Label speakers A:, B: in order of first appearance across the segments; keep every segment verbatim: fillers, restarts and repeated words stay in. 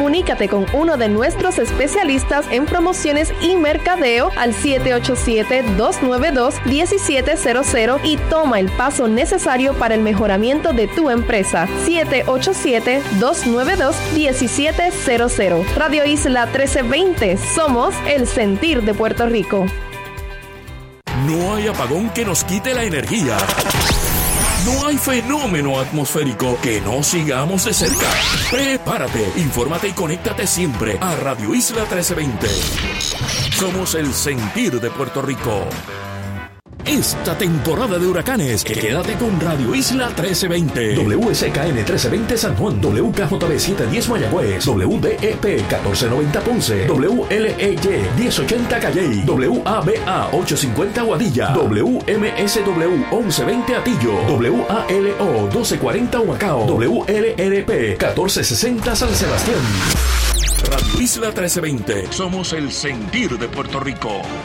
A: Comunícate con uno de nuestros especialistas en promociones y mercadeo al siete ocho siete, dos nueve dos, uno siete cero cero y toma el paso necesario para el mejoramiento de tu empresa. siete ocho siete, dos nueve dos, uno siete cero cero. Radio Isla trece veinte. Somos el sentir de Puerto Rico.
B: No hay apagón que nos quite la energía. No hay fenómeno atmosférico que no sigamos de cerca. Prepárate, infórmate y conéctate siempre a Radio Isla trece veinte. Somos el sentir de Puerto Rico. Esta temporada de huracanes, quédate con Radio Isla trece veinte.
C: W S K N trece veinte San Juan, W K J B setecientos diez Mayagüez, W D E P catorce noventa Ponce, W L E Y diez ochenta Calley, W A B A ochocientos cincuenta Guadilla, W M S W once veinte Atillo, W A L O doce cuarenta Humacao, W L R P catorce sesenta San Sebastián.
B: Radio Isla trece veinte. Somos el sentir de Puerto Rico.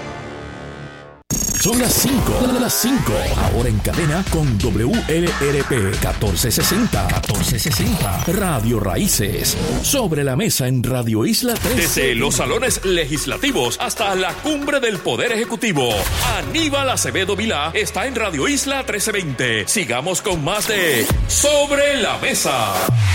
C: Son las cinco, las cinco. Ahora en cadena con W L R P catorce sesenta. catorce sesenta. Radio Raíces. Sobre la mesa en Radio Isla trece.
B: Desde los salones legislativos hasta la cumbre del Poder Ejecutivo. Aníbal Acevedo Vilá está en Radio Isla trece veinte. Sigamos con más de Sobre la Mesa.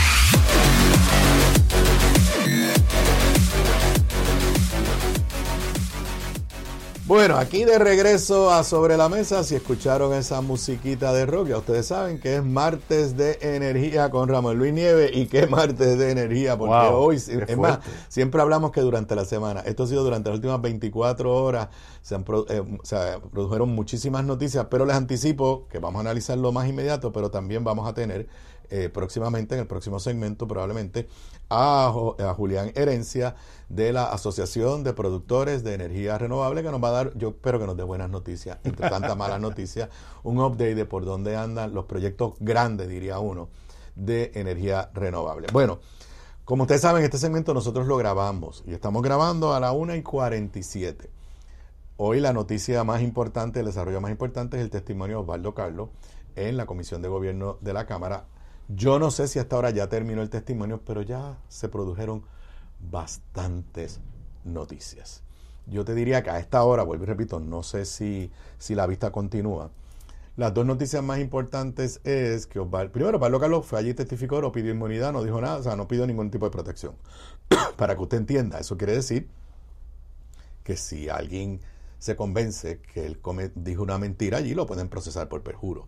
D: Bueno, aquí de regreso a Sobre la Mesa. Si escucharon esa musiquita de rock, ya ustedes saben que es martes de energía con Ramón Luis Nieves. Y qué martes de energía, porque wow, hoy, es fuerte. Más, siempre hablamos que durante la semana, esto ha sido durante las últimas veinticuatro horas, se, han, eh, se produjeron muchísimas noticias, pero les anticipo que vamos a analizar lo más inmediato, pero también vamos a tener eh, próximamente, en el próximo segmento probablemente, a, a Julián Herencia de la Asociación de Productores de Energía Renovable, que nos va a dar, yo espero que nos dé buenas noticias, entre tantas malas noticias, un update de por dónde andan los proyectos grandes, diría uno, de energía renovable. Bueno, como ustedes saben, este segmento nosotros lo grabamos y estamos grabando a la una y cuarenta y siete. Hoy la noticia más importante, el desarrollo más importante es el testimonio de Osvaldo Carlos en la Comisión de Gobierno de la Cámara. Yo no sé si hasta ahora ya terminó el testimonio, pero ya se produjeron bastantes noticias. Yo te diría que a esta hora, vuelvo y repito, no sé si, si la vista continúa. Las dos noticias más importantes es que Osvaldo, primero, Osvaldo Carlos fue allí y testificó, no pidió inmunidad, no dijo nada, o sea, no pidió ningún tipo de protección. Para que usted entienda, eso quiere decir que si alguien se convence que él come, dijo una mentira, allí lo pueden procesar por perjuro.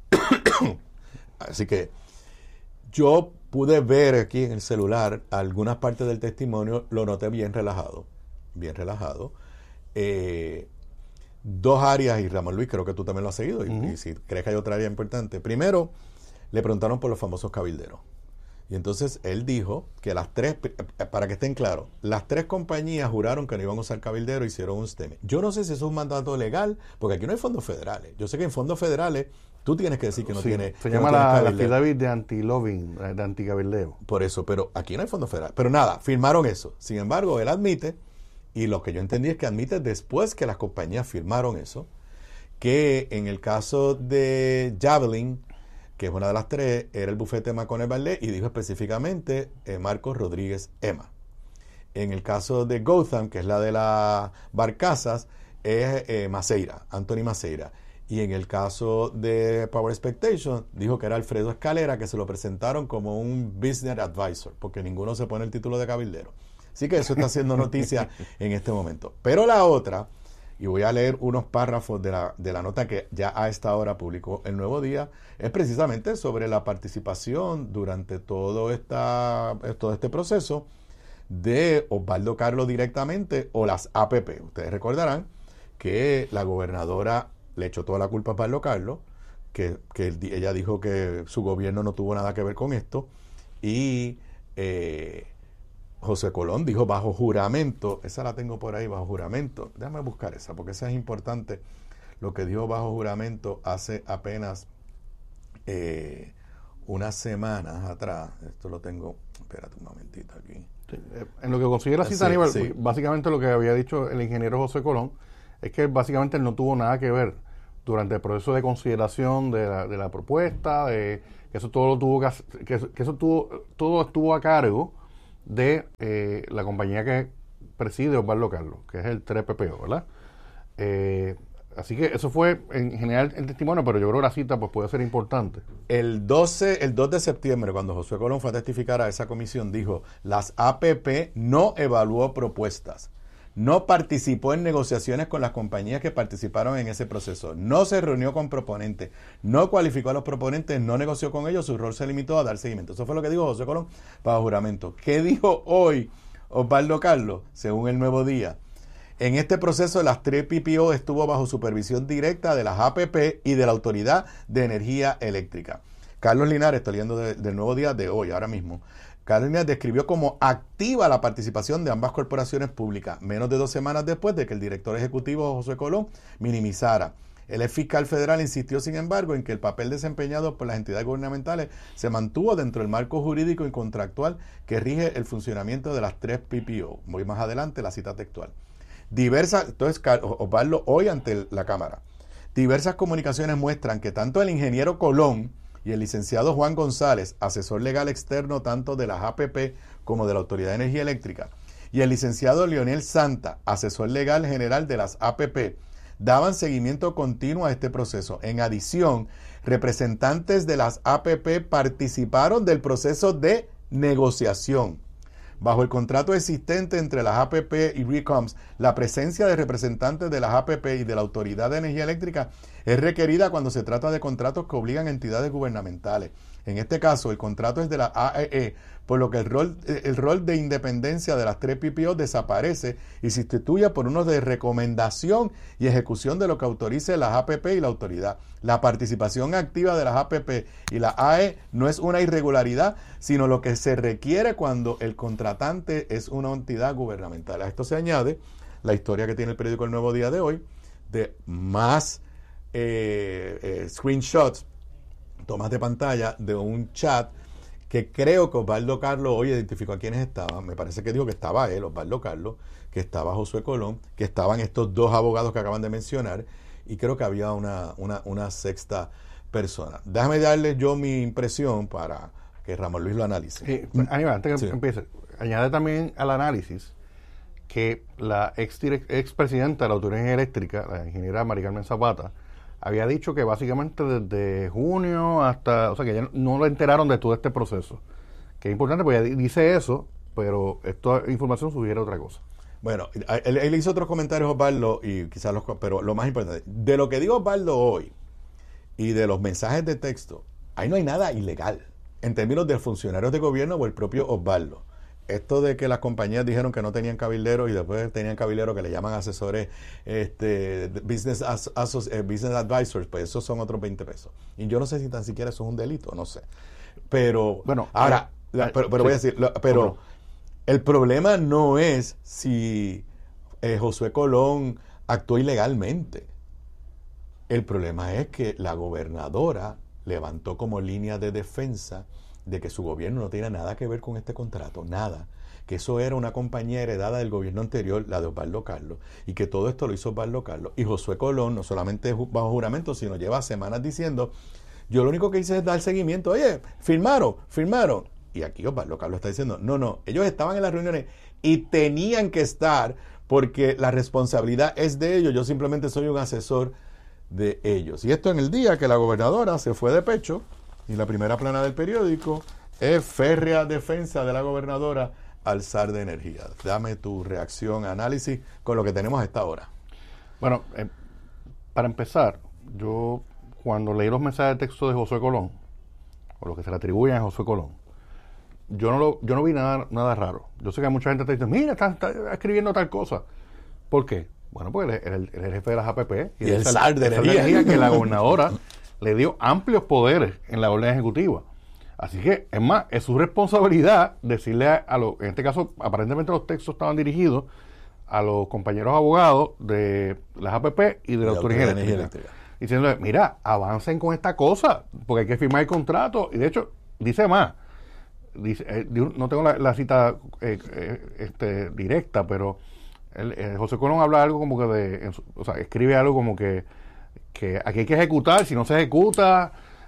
D: Así que yo pude ver aquí en el celular algunas partes del testimonio, lo noté bien relajado, bien relajado. Eh, dos áreas, y Ramón Luis, creo que tú también lo has seguido, y, uh-huh. y si crees que hay otra área importante. Primero, le preguntaron por los famosos cabilderos. Y entonces él dijo que las tres, para que estén claros, las tres compañías juraron que no iban a usar cabildero y hicieron un S T E M. Yo no sé si eso es un mandato legal, porque aquí no hay fondos federales. Yo sé que en fondos federales tú tienes que decir que no
E: sí,
D: tiene.
E: Se llama no la affidavit de anti-lobbying, de anti-cabildeo.
D: Por eso, pero aquí no hay fondos federales. Pero nada, firmaron eso. Sin embargo, él admite, y lo que yo entendí es que admite después que las compañías firmaron eso, que en el caso de Javelin, que es una de las tres, era el bufete McConnell Barlett, y dijo específicamente eh, Marcos Rodríguez Ema. En el caso de Gotham, que es la de las barcazas, es eh, Maceira, Anthony Maceira. Y en el caso de Power Expectation, dijo que era Alfredo Escalera, que se lo presentaron como un business advisor, porque ninguno se pone el título de cabildero. Así que eso está haciendo noticia en este momento. Pero la otra, y voy a leer unos párrafos de la, de la nota que ya a esta hora publicó El Nuevo Día, es precisamente sobre la participación durante todo, esta, todo este proceso de Osvaldo Carlos directamente o las A P P. Ustedes recordarán que la gobernadora le echó toda la culpa a Osvaldo Carlos, que, que ella dijo que su gobierno no tuvo nada que ver con esto, y eh, José Colón dijo bajo juramento, esa la tengo por ahí, bajo juramento, déjame buscar esa, porque esa es importante, lo que dijo bajo juramento hace apenas eh, unas semanas atrás. Esto lo tengo, espérate un momentito aquí.
E: Sí, en lo que consigue la cita, sí, Aníbal, sí. Básicamente lo que había dicho el ingeniero José Colón es que básicamente él no tuvo nada que ver durante el proceso de consideración de la, de la propuesta, de que eso todo lo tuvo que, que, que eso tuvo, todo estuvo a cargo de eh, la compañía que preside Osvaldo Carlos, que es el tres P P O, ¿verdad? Eh, así que eso fue en general el testimonio, pero yo creo que la cita pues puede ser importante.
D: El doce, el dos de septiembre, cuando Josué Colón fue a testificar a esa comisión, dijo, las A P P no evaluó propuestas, no participó en negociaciones con las compañías que participaron en ese proceso, no se reunió con proponentes, no cualificó a los proponentes, no negoció con ellos, su rol se limitó a dar seguimiento. Eso fue lo que dijo Josué Colón bajo juramento. ¿Qué dijo hoy Osvaldo Carlos, según El Nuevo Día? En este proceso, las tres P P O estuvo bajo supervisión directa de las A P P y de la Autoridad de Energía Eléctrica. Carlos Linares, estoy leyendo de, del Nuevo Día de hoy, ahora mismo. Carlos Linares describió como activa la participación de ambas corporaciones públicas, menos de dos semanas después de que el director ejecutivo Josué Colón minimizara. El ex fiscal federal insistió, sin embargo, en que el papel desempeñado por las entidades gubernamentales se mantuvo dentro del marco jurídico y contractual que rige el funcionamiento de las tres P P O. Voy más adelante, la cita textual. Diversas, entonces Osvaldo hoy ante la Cámara, diversas comunicaciones muestran que tanto el ingeniero Colón y el licenciado Juan González, asesor legal externo tanto de las A P P como de la Autoridad de Energía Eléctrica, y el licenciado Leonel Santa, asesor legal general de las A P P, daban seguimiento continuo a este proceso. En adición, representantes de las A P P participaron del proceso de negociación. Bajo el contrato existente entre las A P P y RECOMS, la presencia de representantes de las A P P y de la Autoridad de Energía Eléctrica es requerida cuando se trata de contratos que obligan a entidades gubernamentales. En este caso, el contrato es de la A E E, por lo que el rol, el rol de independencia de las tres P P O desaparece y se sustituye por uno de recomendación y ejecución de lo que autorice las A P P y la autoridad. La participación activa de las A P P y la A E E no es una irregularidad, sino lo que se requiere cuando el contratante es una entidad gubernamental. A esto se añade la historia que tiene el periódico El Nuevo Día de hoy, de más eh, eh, screenshots, tomas de pantalla de un chat que creo que Osvaldo Carlos hoy identificó a quienes estaban. Me parece que dijo que estaba él, Osvaldo Carlos, que estaba Josué Colón, que estaban estos dos abogados que acaban de mencionar, y creo que había una, una, una sexta persona. Déjame darle yo mi impresión para que Ramón Luis lo analice.
E: Eh, Aníbal, antes que sí. empiece, añade también al análisis que la ex, ex presidenta de la Autoridad Eléctrica, la ingeniera Mari Carmen Zapata, había dicho que básicamente desde junio hasta, o sea, que ya no lo enteraron de todo este proceso. Que es importante, porque ella dice eso, pero esta información sugiere otra cosa.
D: Bueno, él, él hizo otros comentarios, Osvaldo, y quizás los, pero lo más importante, de lo que digo Osvaldo hoy y de los mensajes de texto, ahí no hay nada ilegal en términos de funcionarios de gobierno o el propio Osvaldo. Esto de que las compañías dijeron que no tenían cabilderos y después tenían cabilderos que le llaman asesores, este, business, as, asos, eh, business advisors, pues esos son otros veinte pesos. Y yo no sé si tan siquiera eso es un delito, no sé. Pero,
E: bueno,
D: ahora,
E: eh,
D: la, pero, pero sí, voy a decir, lo, pero no. El problema no es si eh, Josué Colón actuó ilegalmente. El problema es que la gobernadora levantó como línea de defensa de que su gobierno no tiene nada que ver con este contrato, nada, que eso era una compañía heredada del gobierno anterior, la de Osvaldo Carlos, y que todo esto lo hizo Osvaldo Carlos. Y Josué Colón no solamente bajo juramento, sino lleva semanas diciendo, yo lo único que hice es dar seguimiento, oye, firmaron, firmaron. Y aquí Osvaldo Carlos está diciendo, no, no, ellos estaban en las reuniones y tenían que estar porque la responsabilidad es de ellos, yo simplemente soy un asesor de ellos. Y esto en el día que la gobernadora se fue de pecho, y la primera plana del periódico es férrea defensa de la gobernadora al zar de energía. Dame tu reacción, análisis con lo que tenemos a esta hora.
E: Bueno, eh, para empezar, yo cuando leí los mensajes de texto de Josué Colón, o lo que se le atribuyen a Josué Colón, yo no lo, yo no vi nada, nada raro. Yo sé que mucha gente te dice, mira, está, está escribiendo tal cosa. ¿Por qué? Bueno, pues él es el, el, el jefe de las A P P
D: y, y el zar de energía,
E: energía que la gobernadora le dio amplios poderes en la orden ejecutiva. Así que, es más, es su responsabilidad decirle a, a los, en este caso, aparentemente los textos estaban dirigidos a los compañeros abogados de las A P P y de la Autoridad de Energía Eléctrica, diciéndole, mira, avancen con esta cosa, porque hay que firmar el contrato. Y de hecho, dice más, dice, eh, no tengo la, la cita eh, eh, este, directa, pero el, eh, José Colón habla algo como que de, en su, o sea, escribe algo como que que aquí hay que ejecutar, si no se ejecuta,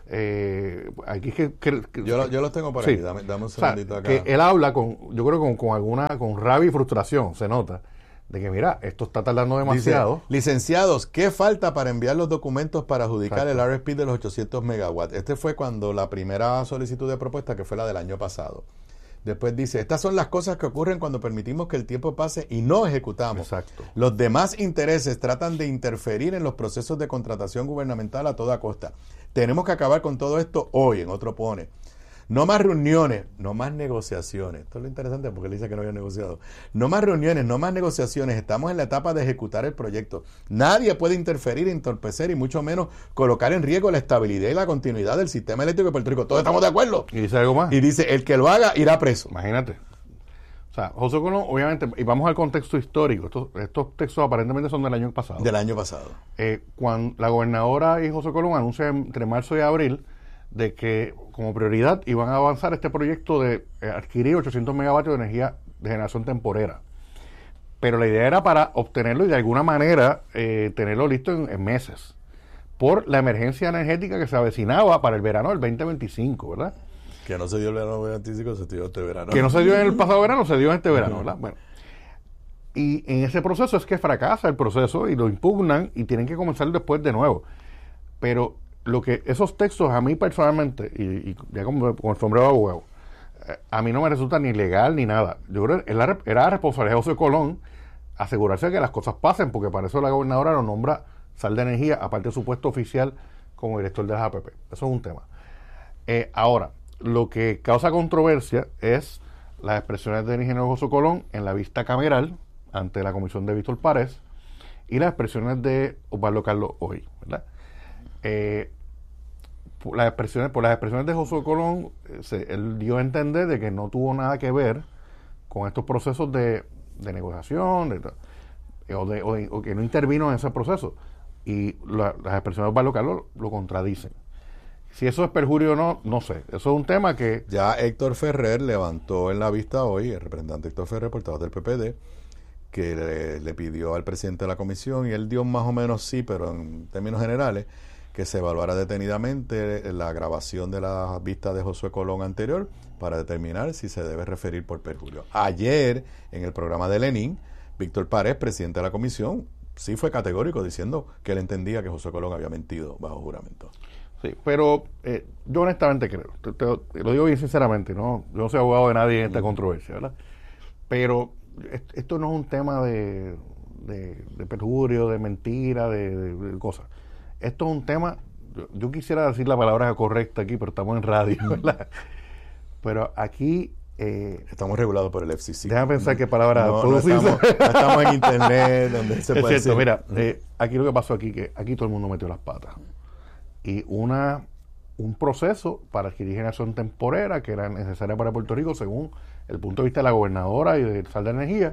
E: Eh, aquí que, que, que
D: yo, lo, yo los tengo por
E: sí.
D: aquí, dame, dame un segundito,
E: o sea,
D: acá.
E: Que él habla con, yo creo con, con alguna, con rabia y frustración, se nota, de que mira, esto está tardando demasiado.
D: Dice, licenciados, ¿qué falta para enviar los documentos para adjudicar
E: Exacto.
D: el R F P de los ochocientos megawatts? Este fue cuando la primera solicitud de propuesta, que fue la del año pasado. Después dice, estas son las cosas que ocurren cuando permitimos que el tiempo pase y no ejecutamos.
E: Exacto.
D: Los demás intereses tratan de interferir en los procesos de contratación gubernamental a toda costa. Tenemos que acabar con todo esto hoy, en otro pone. No más reuniones, no más negociaciones. Esto es lo interesante porque él dice que no había negociado. No más reuniones, no más negociaciones. Estamos en la etapa de ejecutar el proyecto. Nadie puede interferir, entorpecer y mucho menos colocar en riesgo la estabilidad y la continuidad del sistema eléctrico de Puerto Rico. Todos estamos de acuerdo.
E: ¿Y dice algo más?
D: Y dice, el que lo haga irá preso.
E: Imagínate. O sea, José Colón, obviamente, y vamos al contexto histórico. Estos, estos textos aparentemente son del año pasado.
D: Del año pasado.
E: Eh, cuando la gobernadora y José Colón anuncian entre marzo y abril de que como prioridad iban a avanzar este proyecto de eh, adquirir ochocientos megavatios de energía de generación temporera. Pero la idea era para obtenerlo y de alguna manera eh, tenerlo listo en, en meses, por la emergencia energética que se avecinaba para el verano del veinte veinticinco, ¿verdad?
D: Que no se dio el verano veinticinco, se dio este verano.
E: Que no se dio en el pasado verano, se dio en este verano, ¿verdad? Bueno. Y en ese proceso es que fracasa el proceso y lo impugnan y tienen que comenzar después de nuevo. Pero lo que esos textos a mí personalmente, y, y ya como con el sombrero de abogado, eh, a mí no me resulta ni legal ni nada. Yo creo que era, era responsabilidad de José Colón asegurarse de que las cosas pasen, porque para eso la gobernadora lo nombra Sal de Energía, aparte de su puesto oficial como director de las A P P. Eso es un tema. Eh, ahora, lo que causa controversia es las expresiones del ingeniero José Colón en la vista cameral ante la comisión de Víctor Párez y las expresiones de Osvaldo Carlos hoy, ¿verdad? Eh, por las expresiones, por las expresiones de José Colón, eh, se, él dio a entender de que no tuvo nada que ver con estos procesos de, de negociación de, o, de, o, de, o que no intervino en ese proceso, y la, las expresiones de Osvaldo Carlos lo contradicen. Si eso es perjurio o no, no sé. Eso es un tema que...
D: Ya Héctor Ferrer levantó en la vista hoy, el representante Héctor Ferrer, portavoz del P P D, que le, le pidió al presidente de la comisión, y él dio más o menos sí, pero en términos generales, que se evaluara detenidamente la grabación de la vista de Josué Colón anterior para determinar si se debe referir por perjurio. Ayer, en el programa de Lenin, Víctor Párez, presidente de la comisión, sí fue categórico diciendo que él entendía que Josué Colón había mentido bajo juramento.
E: Sí, pero eh, yo honestamente creo, te, te, te lo digo bien sinceramente, ¿no? Yo no soy abogado de nadie en esta mm. controversia, ¿verdad? Pero est- esto no es un tema de, de, de perjurio, de mentira, de, de, de cosas. Esto es un tema, yo, yo quisiera decir la palabra correcta aquí, pero estamos en radio, ¿verdad? Pero aquí... Eh,
D: estamos regulados por el F C C.
E: Déjame pensar qué palabra
D: no,
E: puedo
D: no
E: decir.
D: estamos, no estamos en internet donde se
E: es
D: puede
E: cierto,
D: decir.
E: mira, eh, aquí lo que pasó aquí, que aquí todo el mundo metió las patas. Y una un proceso para adquirir generación temporera que era necesaria para Puerto Rico según el punto de vista de la gobernadora y de Sal de Energía,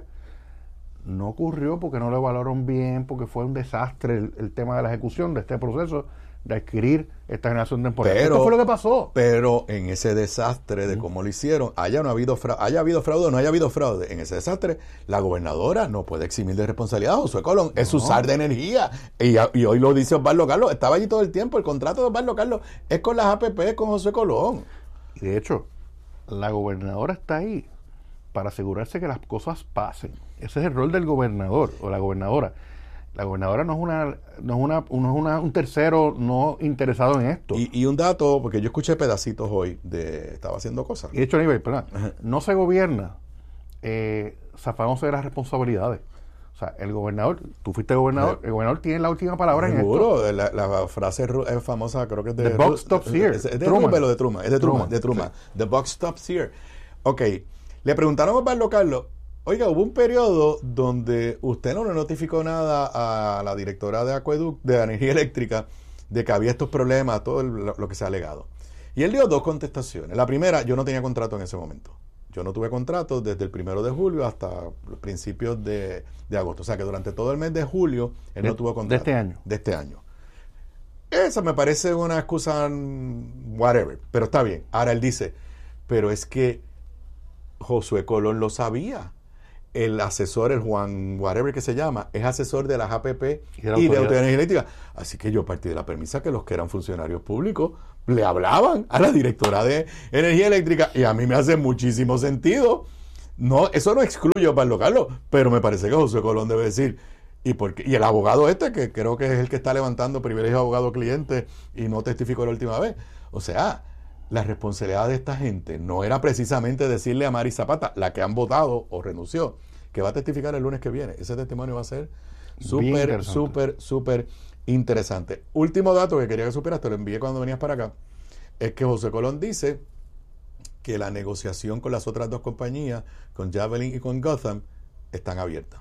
E: no ocurrió porque no lo evaluaron bien, porque fue un desastre el, el tema de la ejecución de este proceso de adquirir esta generación temporal.
D: Pero,
E: esto fue lo que pasó.
D: Pero en ese desastre de cómo lo hicieron, haya no habido fraude, haya habido fraude o no haya habido fraude, en ese desastre, la gobernadora no puede eximir de responsabilidad a Josué Colón. No. Es usar de energía. Y, y hoy lo dice Osvaldo Carlos, estaba allí todo el tiempo. El contrato de Osvaldo Carlos es con las A P P, con Josué Colón.
E: Y de hecho, la gobernadora está ahí para asegurarse que las cosas pasen. Ese es el rol del gobernador o la gobernadora. La gobernadora no es una no es una, no es una un tercero no interesado en esto.
D: Y, y un dato, porque yo escuché pedacitos hoy de estaba haciendo cosas.
E: Y de hecho, Aníbal, perdón, no se gobierna eh, zafándose de las responsabilidades. O sea, el gobernador, tú fuiste gobernador, el gobernador tiene la última palabra en
D: Seguro,
E: esto.
D: La, la frase es famosa, creo que es de...
E: The buck stops here.
D: Es, es de
E: Truman.
D: Truman, de Truman, es de Truman,
E: Truman,
D: de Truman.
E: sí.
D: The buck stops here. Ok, le preguntaron a Osvaldo Carlos, oiga, hubo un periodo donde usted no le notificó nada a la directora de Acueducto, de Energía Eléctrica, de que había estos problemas, todo el, lo, lo que se ha alegado. Y él dio dos contestaciones. La primera, yo no tenía contrato en ese momento. Yo no tuve contrato desde el primero de julio hasta los principios de, de agosto. O sea que durante todo el mes de julio él
E: de,
D: no tuvo contrato.
E: De este año.
D: De este año. Esa me parece una excusa whatever, pero está bien. Ahora él dice, pero es que Josué Colón lo sabía. el asesor, el Juan, whatever que se llama, es asesor de las A P P
E: Y
D: y
E: de la
D: de
E: autoridad.
D: Autoridad Energía Eléctrica. Así que yo partí de la premisa que los que eran funcionarios públicos le hablaban a la directora de Energía Eléctrica, y a mí me hace muchísimo sentido. No, eso no excluye a Pablo Carlos, pero me parece que José Colón debe decir, y porque y el abogado este, que creo que es el que está levantando privilegio abogado-cliente y no testificó la última vez. O sea, la responsabilidad de esta gente no era precisamente decirle a Mari Zapata, la que han votado o renunció, que va a testificar el lunes que viene. Ese testimonio va a ser súper,
E: interesante.
D: súper, súper interesante. Último dato que quería que supieras, te lo envié cuando venías para acá, es que José Colón dice que la negociación con las otras dos compañías, con Javelin y con Gotham, están abiertas.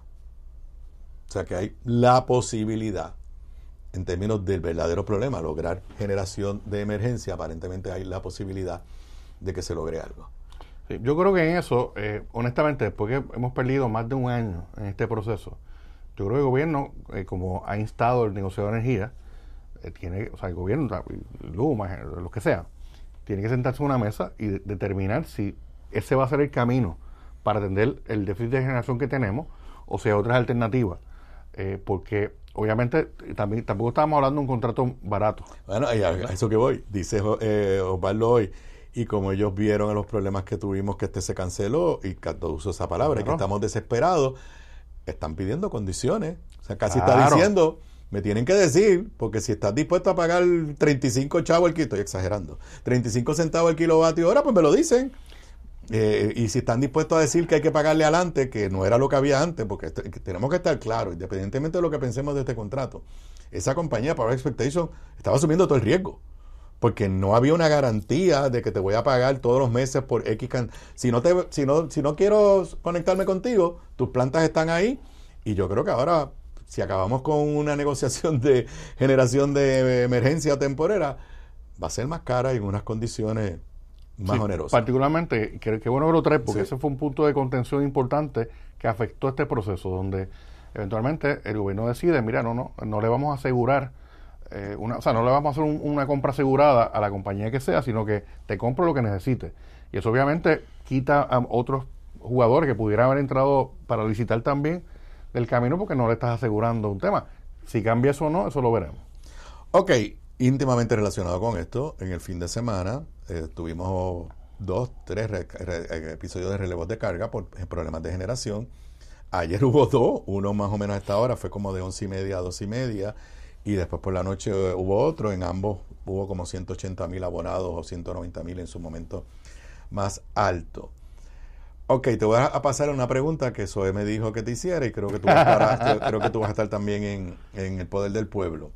D: O sea que hay la posibilidad, en términos del verdadero problema, lograr generación de emergencia, aparentemente hay la posibilidad de que se logre algo.
E: Sí, yo creo que en eso, eh, honestamente, después que hemos perdido más de un año en este proceso, yo creo que el gobierno, eh, como ha instado el negociador de energía, eh, tiene, o sea, el gobierno, Luma, lo que sea, tiene que sentarse en una mesa y de- determinar si ese va a ser el camino para atender el déficit de generación que tenemos o si hay otras alternativas. Eh, porque obviamente también tampoco estábamos hablando de un contrato barato.
D: Bueno, y a, a eso que voy, dice eh, Osvaldo hoy, y como ellos vieron los problemas que tuvimos, que este se canceló, y cuando uso esa palabra,
E: Claro.
D: que estamos desesperados, están pidiendo condiciones. O sea, casi
E: Claro.
D: está diciendo, me tienen que decir, porque si estás dispuesto a pagar treinta y cinco chavos el kilo, estoy exagerando, treinta y cinco centavos el kilovatio hora, pues me lo dicen. Eh, y si están dispuestos a decir que hay que pagarle adelante, que no era lo que había antes, porque est- que tenemos que estar claros, independientemente de lo que pensemos de este contrato, esa compañía, Power Expectation, estaba asumiendo todo el riesgo, porque no había una garantía de que te voy a pagar todos los meses por X can- si no te si no si no quiero conectarme contigo, tus plantas están ahí, y yo creo que ahora, si acabamos con una negociación de generación de emergencia temporera, va a ser más cara y en unas condiciones más
E: Sí,
D: onerosas.
E: particularmente, que, que bueno que lo traes, porque
D: Sí.
E: ese fue un punto de contención importante que afectó este proceso, donde eventualmente el gobierno decide, mira, no, no, no le vamos a asegurar, eh, una, o sea, no le vamos a hacer un- una compra asegurada a la compañía que sea, sino que te compro lo que necesites. Y eso obviamente quita a otros jugadores que pudieran haber entrado para licitar también del camino, porque no le estás asegurando un tema. Si cambia eso o no, eso lo veremos.
D: Ok, íntimamente relacionado con esto, en el fin de semana eh, tuvimos dos, tres re- re- episodios de relevos de carga por problemas de generación. Ayer hubo dos, uno más o menos a esta hora, fue como de once y media a dos y media, y después por la noche eh, hubo otro, en ambos hubo como ciento ochenta mil abonados o ciento noventa mil en su momento más alto. Ok, te voy a pasar una pregunta que Zoe me dijo que te hiciera, y creo que tú vas a estar, creo que tú vas a estar también en, en el poder del pueblo.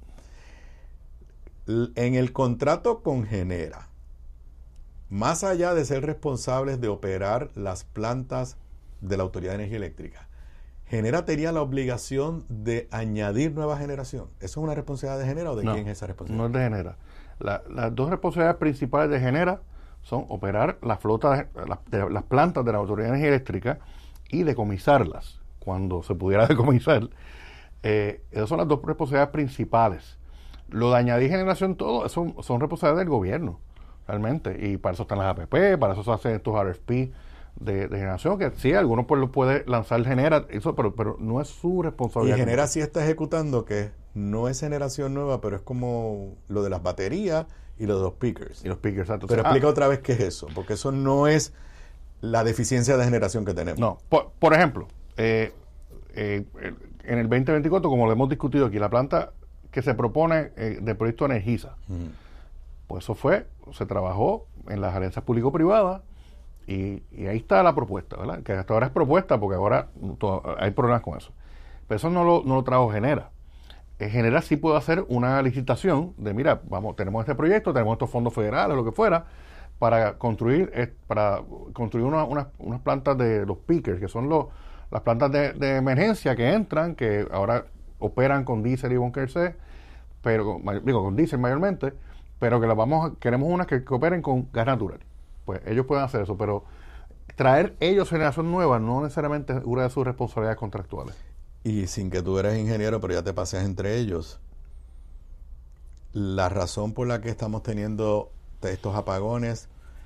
D: L- En el contrato con Genera, más allá de ser responsables de operar las plantas de la Autoridad de Energía Eléctrica, Genera tenía la obligación de añadir nueva generación. ¿Eso es una responsabilidad de Genera o de
E: No,
D: quién es esa
E: no
D: responsabilidad?
E: es de Genera. La- las dos responsabilidades principales de Genera son operar la flota de, las- de las plantas de la Autoridad de Energía Eléctrica y decomisarlas, cuando se pudiera decomisar. Eh, esas son las dos responsabilidades principales. Lo de añadir generación, todo, eso son responsabilidades del gobierno, realmente. Y para eso están las A P P, para eso se hacen estos R F P de, de generación, que sí, algunos pues lo puede lanzar Genera, eso, pero, pero no es su
D: Y
E: responsabilidad.
D: Genera sí está ejecutando, que no es generación nueva, pero es como lo de las baterías y lo de los pickers.
E: Y los pickers, exacto.
D: Pero
E: Ah,
D: explica otra vez qué es eso, porque eso no es la deficiencia de generación que tenemos.
E: No, por, por ejemplo, eh, eh, en el veinte veinticuatro, como lo hemos discutido aquí, la planta que se propone eh, del proyecto Energisa,
D: Ujú.
E: pues eso fue, se trabajó en las alianzas público-privadas y, y ahí está la propuesta, ¿verdad? Que hasta ahora es propuesta porque ahora to- hay problemas con eso. Pero eso no lo, no lo trajo Genera. Eh, Genera sí puede hacer una licitación de, mira, vamos, tenemos este proyecto, tenemos estos fondos federales, lo que fuera, para construir eh, para construir una- una- unas plantas de los pickers, que son los, las plantas de, de emergencia que entran, que ahora operan con diésel y bunker C, pero con- digo con diésel mayormente, pero que las vamos a- queremos unas que, que operen con gas natural. Pues ellos pueden hacer eso, pero traer ellos generación nueva no necesariamente es una de sus responsabilidades contractuales.
D: Y sin que tú eres ingeniero, pero ya te pases entre ellos, la razón por la que estamos teniendo estos apagones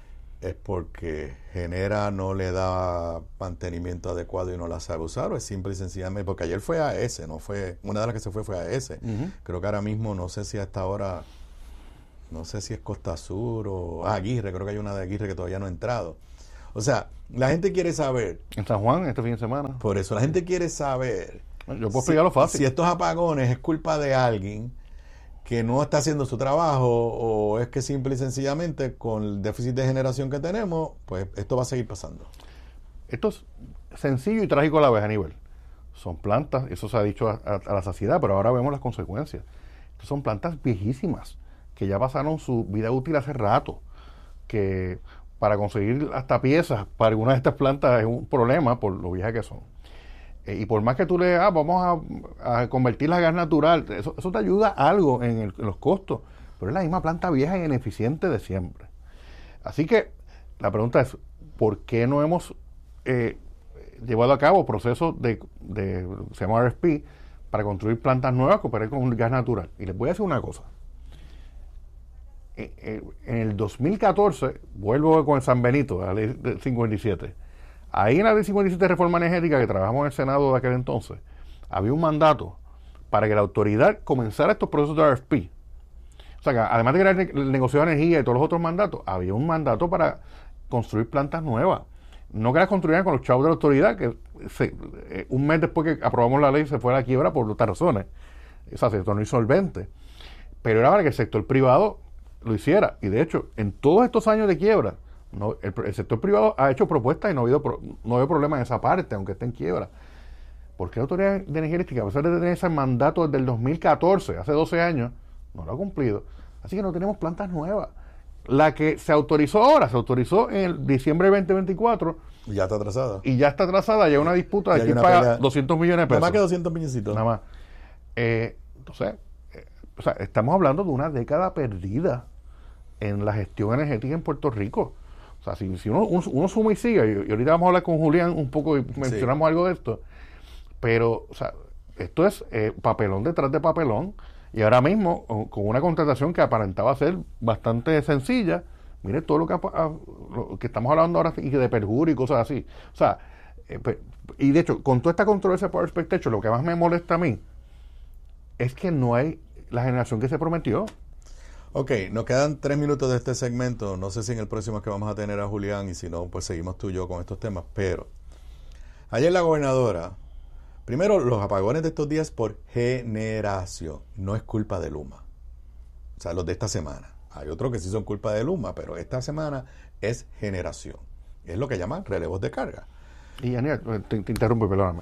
D: es porque Genera no le da mantenimiento adecuado y no la sabe usar, o es simple y sencillamente, porque ayer fue A E S, no fue, una de las que se fue fue A E S. Uh-huh. Creo que ahora mismo, no sé si hasta ahora, no sé si es Costa Sur o ah, Aguirre, creo que hay una de Aguirre que todavía no ha entrado. O sea, la gente quiere saber.
E: En San Juan, este fin de semana.
D: Por eso, la gente quiere saber.
E: Yo puedo explicarlo fácil.
D: Si estos apagones es culpa de alguien que no está haciendo su trabajo, o es que simple y sencillamente con el déficit de generación que tenemos, pues esto va a seguir pasando.
E: Esto es sencillo y trágico a la vez, Aníbal. Son plantas, eso se ha dicho a, a, a la saciedad, pero ahora vemos las consecuencias. Estas son plantas viejísimas, que ya pasaron su vida útil hace rato, que para conseguir hasta piezas para alguna de estas plantas es un problema por lo viejas que son. Eh, y por más que tú le ah, vamos a, a convertirla a gas natural, eso, eso te ayuda algo en, el, en los costos, pero es la misma planta vieja e ineficiente de siempre. Así que la pregunta es, ¿por qué no hemos eh, llevado a cabo procesos de, de, se llama R F P, para construir plantas nuevas que operen con gas natural? Y les voy a decir una cosa. Eh, eh, en el dos mil catorce, vuelvo con el San Benito, la ley cincuenta y siete, ahí en la ley cincuenta y siete de reforma energética que trabajamos en el Senado de aquel entonces, había un mandato para que la autoridad comenzara estos procesos de R F P. O sea, que además de crear el negocio de energía y todos los otros mandatos, había un mandato para construir plantas nuevas. No que las construyeran con los chavos de la autoridad, que se, eh, un mes después que aprobamos la ley se fue a la quiebra por otras razones. O sea, se tornó insolvente. Pero era para que el sector privado lo hiciera. Y de hecho, en todos estos años de quiebra, No, el, el sector privado ha hecho propuestas y no ha habido, pro, no ha habido problema en esa parte, aunque esté en quiebra. ¿Por qué la Autoridad de Energía Eléctrica, a pesar de tener ese mandato desde el dos mil catorce, hace doce años, no lo ha cumplido? Así que no tenemos plantas nuevas. La que se autorizó ahora, se autorizó en el diciembre de veinte veinticuatro.
D: Y ya está atrasada.
E: Y ya está atrasada, ya hay una disputa de quién paga pelea, doscientos millones de pesos.
D: Nada más que doscientos milloncitos.
E: Nada más. Eh, entonces, eh, o sea, estamos hablando de una década perdida en la gestión energética en Puerto Rico. O sea, si, si uno, uno, uno suma y sigue, y, y ahorita vamos a hablar con Julián un poco y mencionamos sí. algo de esto, pero, o sea, esto es eh, papelón detrás de papelón, y ahora mismo, con una contratación que aparentaba ser bastante sencilla, mire todo lo que, a, lo que estamos hablando ahora, y de perjurio y cosas así. O sea, eh, y de hecho, con toda esta controversia por respecto, lo que más me molesta a mí es que no hay la generación que se prometió.
D: Ok, nos quedan tres minutos de este segmento. No sé si en el próximo es que vamos a tener a Julián, y si no, pues seguimos tú y yo con estos temas. Pero ayer la gobernadora, primero, los apagones de estos días por generación, no es culpa de Luma. O sea, los de esta semana. Hay otros que sí son culpa de Luma, pero esta semana es generación. Es lo que llaman relevos de carga.
E: Y Daniel, te, te interrumpo, perdóname.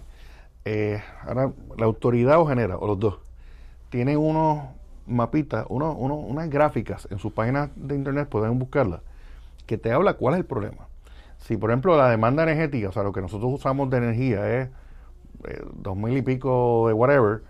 E: Eh, ahora, la autoridad o Genera, o los dos, tienen unos mapitas, uno, uno, unas gráficas en sus páginas de internet, pueden buscarlas, que te habla cuál es el problema. Si, por ejemplo, la demanda energética, o sea, lo que nosotros usamos de energía es eh, dos mil y pico de whatever,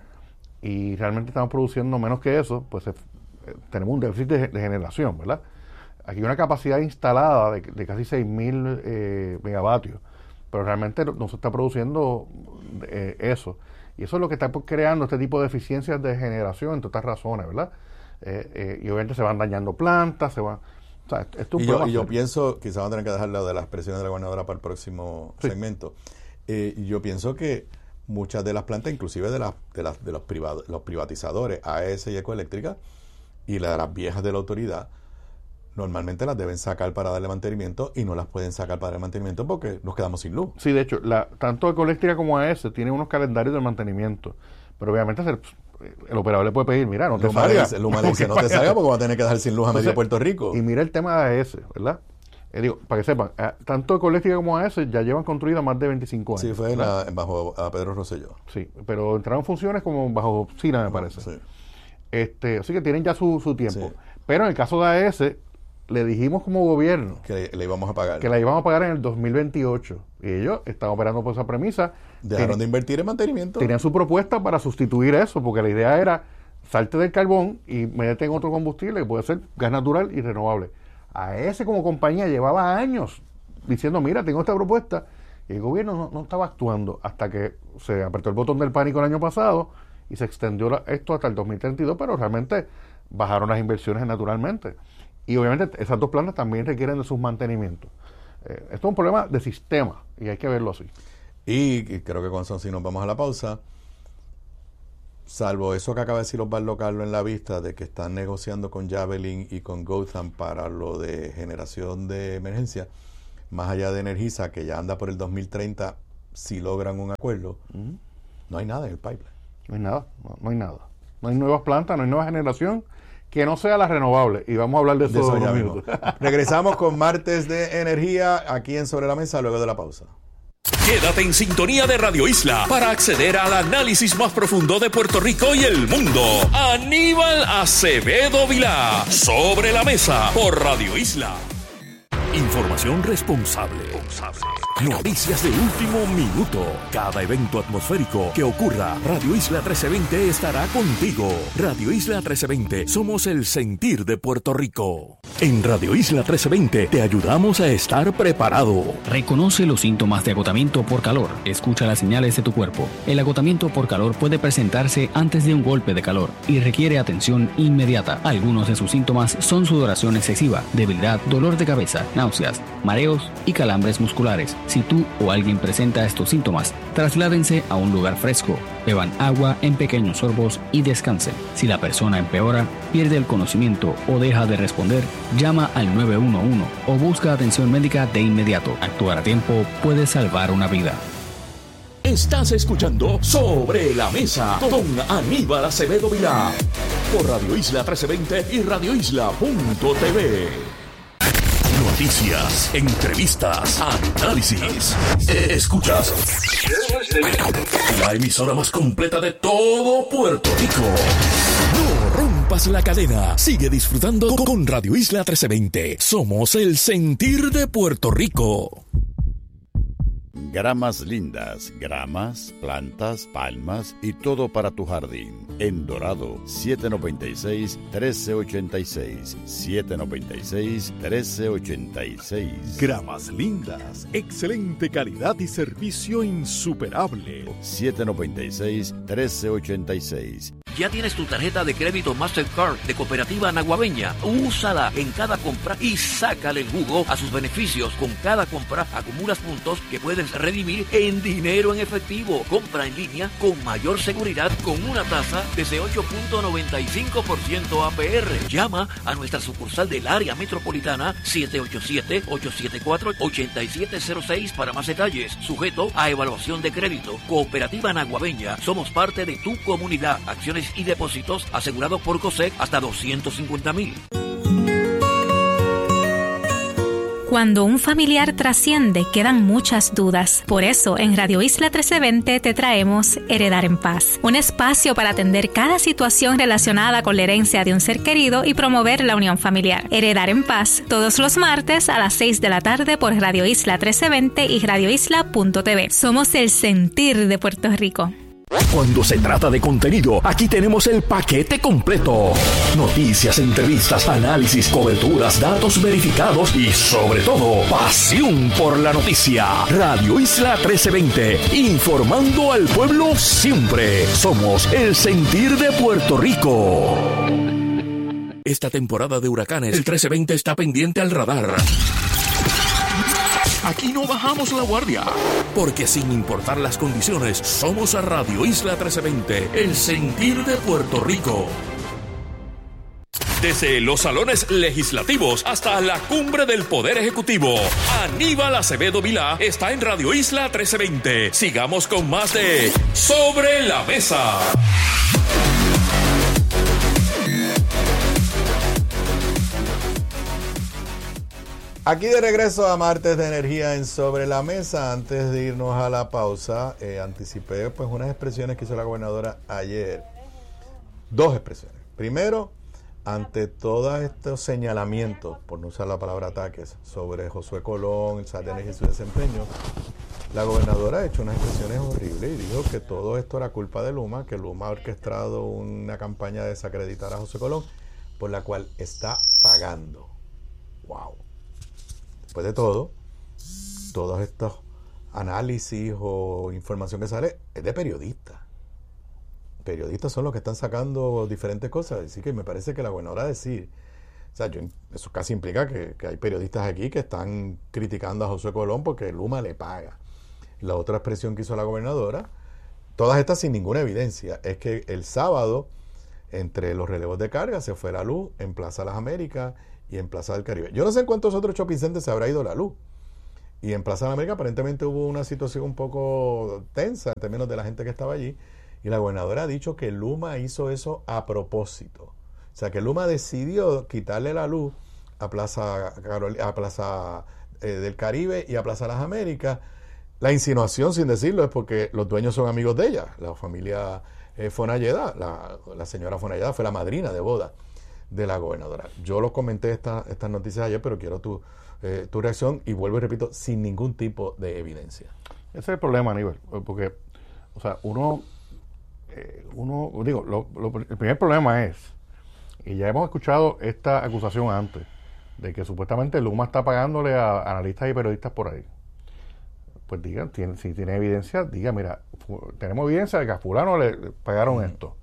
E: y realmente estamos produciendo menos que eso, pues eh, tenemos un déficit de, de generación, ¿verdad? Aquí hay una capacidad instalada de, de casi seis mil eh, megavatios, pero realmente no se está produciendo eh, eso. Y eso es lo que está creando este tipo de eficiencias de generación, entre otras razones, ¿verdad? Eh, eh, y obviamente se van dañando plantas, se van... O sea, esto es un
D: y, yo, y yo pienso, quizás vamos a tener que dejar lo de las expresiones de la gobernadora para el próximo sí. segmento. Eh, yo pienso que muchas de las plantas, inclusive de, las, de, las, de los, privado, los privatizadores, A E S y Ecoeléctrica, y las, las viejas de la autoridad, normalmente las deben sacar para darle mantenimiento y no las pueden sacar para darle mantenimiento porque nos quedamos sin luz.
E: Sí, de hecho, la, tanto Ecoeléctrica como A E S tienen unos calendarios de mantenimiento, pero obviamente se, el operador le puede pedir, mira, no te
D: Luma
E: salga.
D: Dice, Luma dice, no te salga porque va a tener que dejar sin luz a medio Puerto Rico.
E: Y mira el tema de A E S, ¿verdad? Eh, digo, para que sepan, eh, tanto Ecoeléctrica como A E S ya llevan construida más de veinticinco años.
D: Sí, fue la, bajo a Pedro Rosselló.
E: Sí, pero entraron funciones como bajo SINA, me parece. Sí. Este, así que tienen ya su, su tiempo. Sí. Pero en el caso de A E S, le dijimos como gobierno
D: que le, le íbamos a pagar.
E: Que la íbamos a pagar en el dos mil veintiocho. Y ellos estaban operando por esa premisa.
D: Dejaron Ten, de invertir en mantenimiento.
E: Tenían su propuesta para sustituir eso, porque la idea era salte del carbón y métete en otro combustible que puede ser gas natural y renovable. A E S como compañía llevaba años diciendo, mira, tengo esta propuesta. Y el gobierno no, no estaba actuando hasta que se apretó el botón del pánico el año pasado y se extendió la, esto hasta el dos mil treinta y dos, pero realmente bajaron las inversiones naturalmente. y obviamente esas dos plantas también requieren de sus mantenimientos. Eh, esto es un problema de sistema y hay que verlo así.
D: Y, y creo que con eso sí nos vamos a la pausa. Salvo eso que acaba de decir Osvaldo Carlos en la vista de que están negociando con Javelin y con Gotham para lo de generación de emergencia, más allá de Energisa, que ya anda por el dos mil treinta, si logran un acuerdo, uh-huh. no hay nada en el pipeline.
E: No hay nada, no, no hay nada. No hay nuevas plantas, no hay nueva generación que no sea la renovable. Y vamos a hablar de eso, de eso en unos minutos.
D: Regresamos con Martes de Energía aquí en Sobre la Mesa luego de la pausa.
B: Quédate en sintonía de Radio Isla para acceder al análisis más profundo de Puerto Rico y el mundo. Aníbal Acevedo Vilá, Sobre la Mesa, por Radio Isla. Información responsable. Noticias de último minuto. Cada evento atmosférico que ocurra, Radio Isla trece veinte estará contigo. Radio Isla trece veinte, somos el sentir de Puerto Rico. En Radio Isla trece veinte te ayudamos a estar preparado.
F: Reconoce los síntomas de agotamiento por calor. Escucha las señales de tu cuerpo. El agotamiento por calor puede presentarse antes de un golpe de calor y requiere atención inmediata. Algunos de sus síntomas son sudoración excesiva, debilidad, dolor de cabeza, náuseas, mareos y calambres musculares. Si tú o alguien presenta estos síntomas, trasládense a un lugar fresco, beban agua en pequeños sorbos y descansen. Si la persona empeora, pierde el conocimiento o deja de responder, llama al nueve uno uno o busca atención médica de inmediato. Actuar a tiempo puede salvar una vida.
B: Estás escuchando Sobre la Mesa con Aníbal Acevedo Vilá por Radio Isla trece veinte y radio isla punto t v. Noticias, entrevistas, análisis. Escuchas la emisora más completa de todo Puerto Rico. No rompas la cadena. Sigue disfrutando con Radio Isla trece veinte. Somos el sentir de Puerto Rico.
G: Gramas lindas, gramas, plantas, palmas y todo para tu jardín. En Dorado, siete noventa y seis, trece ochenta y seis. siete noventa y seis, trece ochenta y seis.
H: Gramas lindas, excelente calidad y servicio insuperable.
G: siete noventa y seis, trece ochenta y seis.
I: ¿Ya tienes tu tarjeta de crédito Mastercard de Cooperativa Naguabeña? Úsala en cada compra y sácale el jugo a sus beneficios. Con cada compra acumulas puntos que puedes redimir en dinero en efectivo. Compra en línea con mayor seguridad con una tasa desde ocho punto noventa y cinco por ciento A P R. Llama a nuestra sucursal del área metropolitana siete ocho siete, ocho siete cuatro, ocho siete cero seis para más detalles. Sujeto a evaluación de crédito. Cooperativa Naguabeña. Somos parte de tu comunidad. Acciones y depósitos asegurados por COSEC hasta doscientos cincuenta mil.
J: Cuando un familiar trasciende, quedan muchas dudas. Por eso, en Radio Isla trece veinte te traemos Heredar en Paz, un espacio para atender cada situación relacionada con la herencia de un ser querido y promover la unión familiar. Heredar en Paz, todos los martes a las seis de la tarde por Radio Isla trece veinte y radio isla punto t v. Somos el sentir de Puerto Rico.
B: Cuando se trata de contenido, aquí tenemos el paquete completo. Noticias, entrevistas, análisis, coberturas, datos verificados y, sobre todo, pasión por la noticia. Radio Isla trece veinte, informando al pueblo siempre. Somos el sentir de Puerto Rico. Esta temporada de huracanes, el trece veinte está pendiente al radar. Aquí no bajamos la guardia, porque sin importar las condiciones, somos a Radio Isla trece veinte, el sentir de Puerto Rico. Desde los salones legislativos hasta la cumbre del Poder Ejecutivo, Aníbal Acevedo Vilá está en Radio Isla trece veinte. Sigamos con más de Sobre la Mesa.
D: Aquí de regreso a Martes de Energía en Sobre la Mesa. Antes de irnos a la pausa, eh, anticipé pues unas expresiones que hizo la gobernadora ayer. Dos expresiones. Primero, ante todos estos señalamientos, por no usar la palabra ataques, sobre Josué Colón, el Sartén y su desempeño, la gobernadora ha hecho unas expresiones horribles y dijo que todo esto era culpa de Luma, que Luma ha orquestado una campaña de desacreditar a Josué Colón, por la cual está pagando. ¡Wow! Después de todo, todos estos análisis o información que sale es de periodistas. Periodistas son los que están sacando diferentes cosas. Así que me parece que la gobernadora decir O sea, yo, eso casi implica que, que hay periodistas aquí que están criticando a Josué Colón porque Luma le paga. La otra expresión que hizo la gobernadora, todas estas sin ninguna evidencia, es que el sábado, entre los relevos de carga, se fue la luz en Plaza Las Américas y en Plaza del Caribe. Yo no sé en cuántos otros shopping centers se habrá ido la luz. Y en Plaza de América aparentemente hubo una situación un poco tensa en términos de la gente que estaba allí. Y la gobernadora ha dicho que Luma hizo eso a propósito. O sea, que Luma decidió quitarle la luz a Plaza, Carol, a Plaza eh, del Caribe y a Plaza Las Américas. La insinuación, sin decirlo, es porque los dueños son amigos de ella. La familia eh, Fonalleda, la, la señora Fonalleda fue la madrina de boda de la gobernadora. Yo lo comenté esta, estas noticias ayer, pero quiero tu... Eh, tu reacción, y vuelvo y repito, sin ningún tipo de evidencia.
E: Ese es el problema, Aníbal, porque, o sea, uno, eh, uno digo, lo, lo, el primer problema es, y ya hemos escuchado esta acusación antes, de que supuestamente Luma está pagándole a analistas y periodistas por ahí. Pues digan, tiene, si tiene evidencia, diga, mira, fu, tenemos evidencia de que a fulano le, le pagaron mm. esto.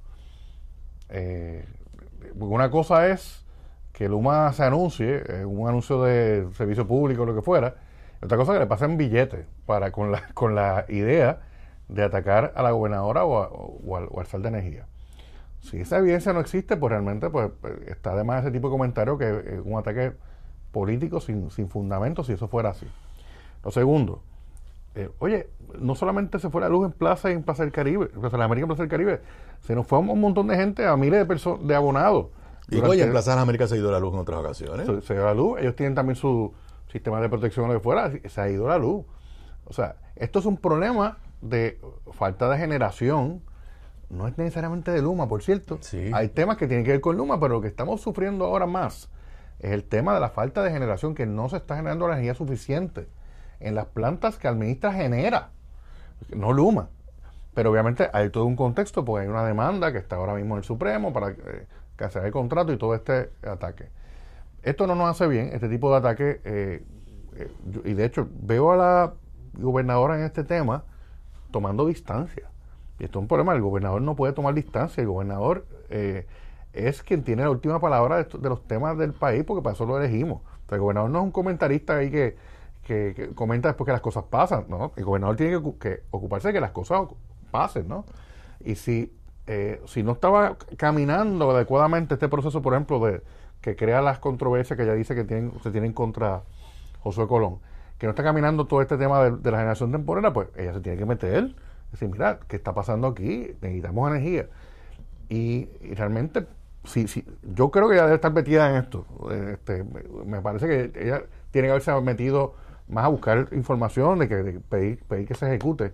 E: Eh, una cosa es que Luma se anuncie, eh, un anuncio de servicio público o lo que fuera, otra cosa que le pasen billetes para con la con la idea de atacar a la gobernadora o, a, o, al, o al sal de energía. Si esa evidencia no existe, pues realmente pues está de más ese tipo de comentario que es un ataque político sin, sin fundamento, si eso fuera así. Lo segundo, eh, oye, no solamente se fue la luz en Plaza y en Plaza del Caribe, en Plaza de la América y en Plaza del Caribe, se nos fue un montón de gente, a miles de personas, de abonados.
D: Y oye, en Plaza de las Américas se ha ido la luz en otras ocasiones.
E: Se, se ha ido la luz. Ellos tienen también su sistema de protección o lo que fuera. Se ha ido la luz. O sea, esto es un problema de falta de generación. No es necesariamente de Luma, por cierto.
D: Sí.
E: Hay temas que tienen que ver con Luma, pero lo que estamos sufriendo ahora más es el tema de la falta de generación, que no se está generando la energía suficiente en las plantas que administra genera, no Luma. Pero obviamente hay todo un contexto, porque hay una demanda que está ahora mismo en el Supremo para... Eh, cancelar el contrato y todo este ataque. Esto no nos hace bien, este tipo de ataque, eh, eh, yo, y de hecho veo a la gobernadora en este tema tomando distancia. Y esto es un problema, el gobernador no puede tomar distancia, el gobernador eh, es quien tiene la última palabra de, esto, de los temas del país, porque para eso lo elegimos. O sea, el gobernador no es un comentarista ahí que, que, que comenta después que las cosas pasan, ¿no? El gobernador tiene que, que ocuparse de que las cosas pasen, ¿no? Y si Eh, si no estaba caminando adecuadamente este proceso, por ejemplo, de que crea las controversias que ella dice que tienen, se tienen contra Josué Colón, que no está caminando todo este tema de, de la generación temporera, pues ella se tiene que meter, decir, mira, ¿qué está pasando aquí? Necesitamos energía. Y, y realmente, sí, sí, yo creo que ella debe estar metida en esto. Este, me, me parece que ella tiene que haberse metido más a buscar información, de que de pedir, pedir que se ejecute.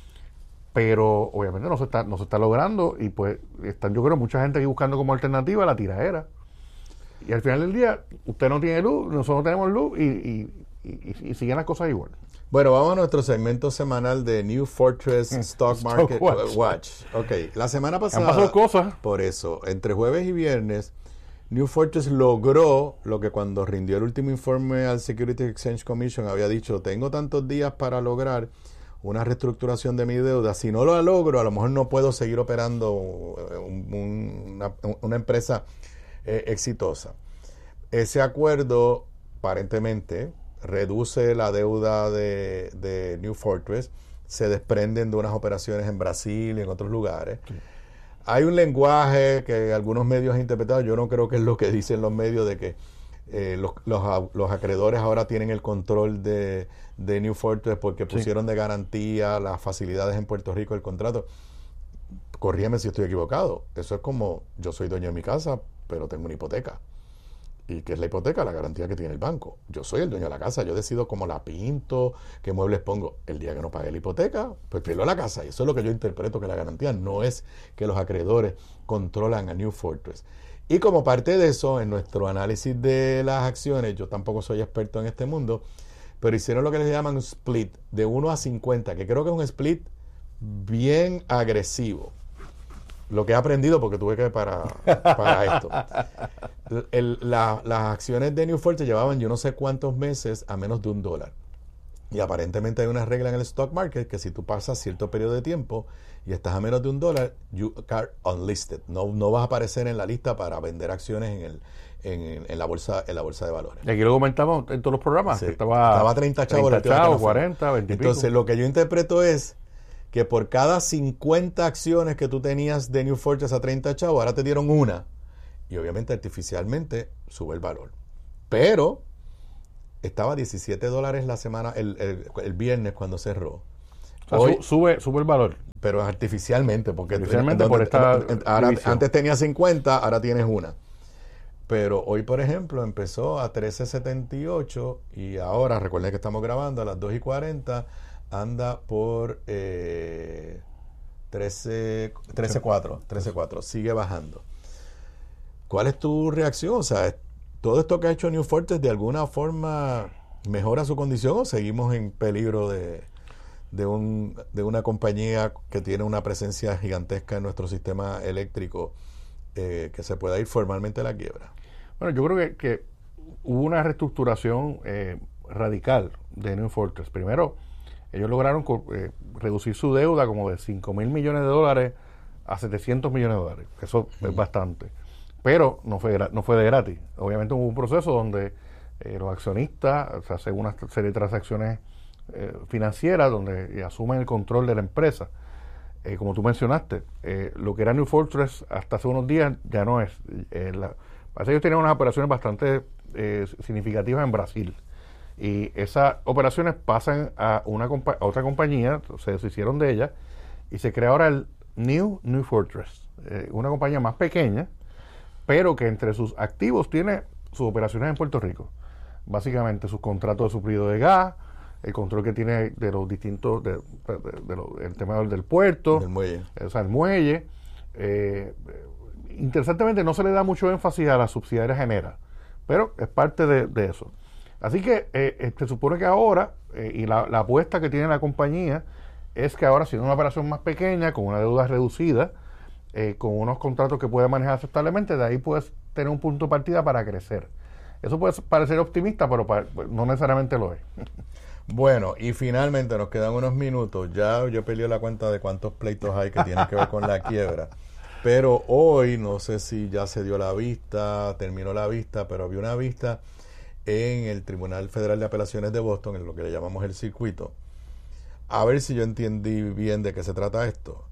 E: Pero obviamente no se está no se está logrando, y pues están, yo creo, mucha gente aquí buscando como alternativa la tiradera. Y al final del día, usted no tiene luz, nosotros no tenemos luz, y, y, y, y siguen las cosas igual.
D: Bueno, vamos a nuestro segmento semanal de New Fortress Stock Market Watch. Watch. Ok, la semana pasada...
E: Han pasado cosas.
D: Por eso, entre jueves y viernes, New Fortress logró lo que cuando rindió el último informe al Securities Exchange Commission había dicho: tengo tantos días para lograr una reestructuración de mi deuda. Si no lo logro, a lo mejor no puedo seguir operando un, un, una, una empresa eh, exitosa. Ese acuerdo, aparentemente, reduce la deuda de, de New Fortress, se desprenden de unas operaciones en Brasil y en otros lugares. Sí. Hay un lenguaje que algunos medios han interpretado, yo no creo que es lo que dicen los medios, de que eh, los, los, los acreedores ahora tienen el control de, de New Fortress porque pusieron sí. de garantía las facilidades en Puerto Rico, el contrato. Corrígeme si estoy equivocado. Eso es como, yo soy dueño de mi casa, pero tengo una hipoteca. ¿Y qué es la hipoteca? La garantía que tiene el banco. Yo soy el dueño de la casa, yo decido cómo la pinto, qué muebles pongo. El día que no pague la hipoteca, pues pierdo la casa. Y eso es lo que yo interpreto que la garantía no es que los acreedores controlan a New Fortress. Y como parte de eso, en nuestro análisis de las acciones, yo tampoco soy experto en este mundo, pero hicieron lo que les llaman un split de uno a cincuenta, que creo que es un split bien agresivo. Lo que he aprendido porque tuve que para, para esto. El, la, las acciones de New Fortress llevaban yo no sé cuántos meses a menos de un dólar. Y aparentemente hay una regla en el stock market que si tú pasas cierto periodo de tiempo y estás a menos de un dólar, you are unlisted. No, no vas a aparecer en la lista para vender acciones en el en, en la bolsa en la bolsa de valores.
E: Y aquí lo comentamos en todos los programas.
D: Sí,
E: que estaba,
D: estaba treinta chavos.
E: treinta chavos, cuarenta, veinte y pico.
D: Entonces, lo que yo interpreto es que por cada cincuenta acciones que tú tenías de New Fortress a treinta chavos, ahora te dieron una. Y obviamente artificialmente sube el valor. Pero estaba a diecisiete dólares la semana, el, el, el viernes cuando cerró.
E: O sea,
D: Hoy,
E: su, sube, sube el valor.
D: Pero artificialmente, porque
E: artificialmente
D: donde,
E: por esta
D: ahora,
E: división.
D: antes tenía cincuenta, ahora tienes una. Pero hoy, por ejemplo, empezó a trece setenta y ocho y ahora, recuerden que estamos grabando a las dos y cuarenta, anda por eh, trece cuatro, trece cuatro, sigue bajando. ¿Cuál es tu reacción? O sea, ¿todo esto que ha hecho New Fortress de alguna forma mejora su condición o seguimos en peligro de, de, un, de una compañía que tiene una presencia gigantesca en nuestro sistema eléctrico eh, que se pueda ir formalmente a la quiebra?
E: Bueno, yo creo que, que hubo una reestructuración eh, radical de New Fortress. Primero, ellos lograron eh, reducir su deuda como de cinco mil millones de dólares a setecientos millones de dólares. Eso mm. es bastante. Pero no fue, no fue de gratis. Obviamente hubo un proceso donde eh, los accionistas, o sea, hacen una serie de transacciones eh, financieras donde eh, asumen el control de la empresa. Eh, como tú mencionaste, eh, lo que era New Fortress hasta hace unos días ya no es. Eh, la, parece que ellos tenían unas operaciones bastante eh, significativas en Brasil. Y esas operaciones pasan a, una compa- a otra compañía, se deshicieron de ella, y se crea ahora el New New Fortress, eh, una compañía más pequeña, pero que entre sus activos tiene sus operaciones en Puerto Rico. Básicamente sus contratos de suplido de gas, el control que tiene de los distintos, de, de, de lo, el tema del puerto,
D: del muelle.
E: O sea, el muelle. Eh, interesantemente no se le da mucho énfasis a la subsidiaria Genera, pero es parte de, de eso. Así que eh, se supone que ahora, eh, y la, la apuesta que tiene la compañía, es que ahora, siendo una operación más pequeña, con una deuda reducida, eh, con unos contratos que puede manejar aceptablemente, de ahí puedes tener un punto de partida para crecer. Eso puede parecer optimista, pero para, no necesariamente lo es.
D: Bueno, y finalmente nos quedan unos minutos. Ya yo peleé la cuenta de cuántos pleitos hay que tienen que ver con la quiebra. Pero hoy, no sé si ya se dio la vista, terminó la vista, pero había una vista en el Tribunal Federal de Apelaciones de Boston, en lo que le llamamos el circuito. A ver si yo entendí bien de qué se trata esto.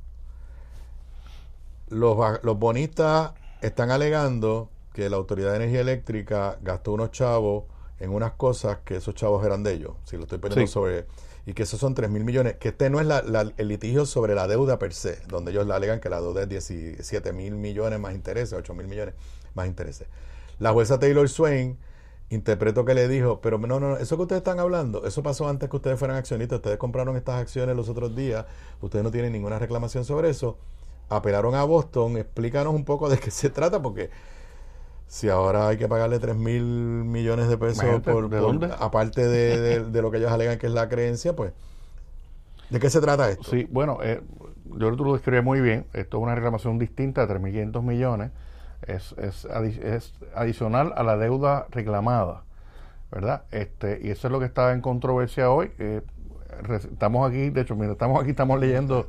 D: Los, los bonistas están alegando que la Autoridad de Energía Eléctrica gastó unos chavos en unas cosas que esos chavos eran de ellos. Si lo estoy poniendo
E: sí.
D: sobre... Y que esos son tres mil millones. Que este no es la, la, el litigio sobre la deuda per se, donde ellos le alegan que la deuda es diecisiete mil millones más intereses, ocho mil millones más intereses. La jueza Taylor Swain interpretó que le dijo, pero no, no, eso que ustedes están hablando, eso pasó antes que ustedes fueran accionistas, ustedes compraron estas acciones los otros días, ustedes no tienen ninguna reclamación sobre eso, apelaron a Boston, explícanos un poco de qué se trata, porque si ahora hay que pagarle tres mil millones de pesos por,
E: ¿de
D: por,
E: dónde?
D: aparte de, de, de lo que ellos alegan que es la creencia, pues, ¿de qué se trata esto?
E: Sí, bueno, eh, yo creo que tú lo describes muy bien, esto es una reclamación distinta de tres mil quinientos millones, Es, es, adi- es adicional a la deuda reclamada, ¿verdad? Este, y eso es lo que está en controversia hoy. Eh, re- estamos aquí, de hecho, mientras estamos aquí, estamos leyendo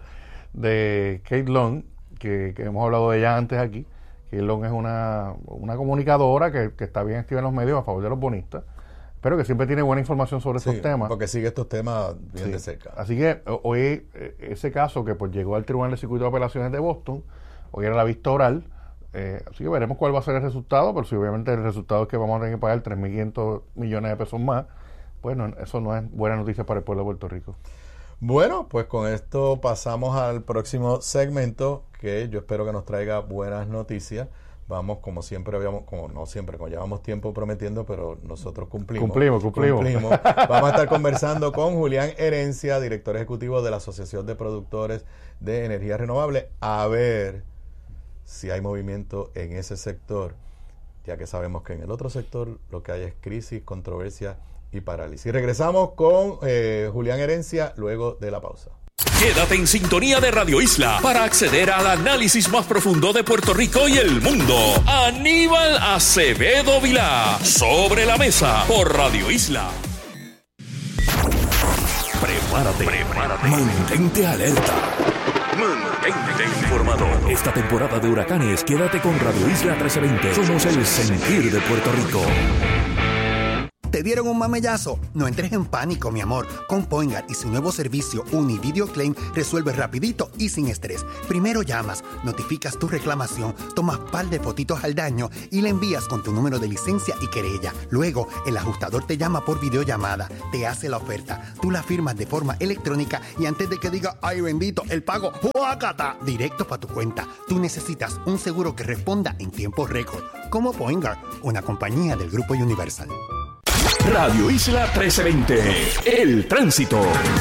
E: de Kate Long, que, que hemos hablado de ella antes aquí. Kate Long es una, una comunicadora que, que está bien activa en los medios a favor de los bonistas, pero que siempre tiene buena información sobre
D: Sí,
E: estos temas.
D: porque sigue estos temas bien
E: Sí.
D: de cerca.
E: Así que o- hoy eh, ese caso que pues llegó al Tribunal de Circuito de Apelaciones de Boston, hoy era la vista oral. Eh, así que veremos cuál va a ser el resultado, pero si obviamente el resultado es que vamos a tener que pagar tres mil quinientos millones de pesos más, pues no, eso no es buena noticia para el pueblo de Puerto Rico.
D: Bueno, pues con esto pasamos al próximo segmento, que yo espero que nos traiga buenas noticias. Vamos, como siempre habíamos, como no siempre, como llevamos tiempo prometiendo, pero nosotros cumplimos.
E: Cumplimos, cumplimos.
D: cumplimos. Vamos a estar conversando con Julián Herencia, director ejecutivo de la Asociación de Productores de Energía Renovable, a ver si hay movimiento en ese sector, ya que sabemos que en el otro sector lo que hay es crisis, controversia y parálisis. Regresamos con eh, Julián Herencia luego de la pausa.
B: Quédate en sintonía de Radio Isla para acceder al análisis más profundo de Puerto Rico y el mundo. Aníbal Acevedo Vilá, Sobre la Mesa, por Radio Isla. Prepárate. Prepárate. Mantente alerta. Mantente informado. Esta temporada de huracanes, quédate con Radio Isla trece veinte. Somos el sentir de Puerto Rico.
K: ¿Te dieron un mamellazo? No entres en pánico, mi amor. Con Poingar y su nuevo servicio Univideo Claim resuelves rapidito y sin estrés. Primero llamas, notificas tu reclamación, tomas par de fotitos al daño y le envías con tu número de licencia y querella. Luego, el ajustador te llama por videollamada, te hace la oferta, tú la firmas de forma electrónica y antes de que diga, ¡ay bendito!, el pago, ¡huacata!, directo para tu cuenta. Tú necesitas un seguro que responda en tiempo récord. Como Poingar, una compañía del Grupo Universal.
B: Radio Isla trece veinte, el tránsito.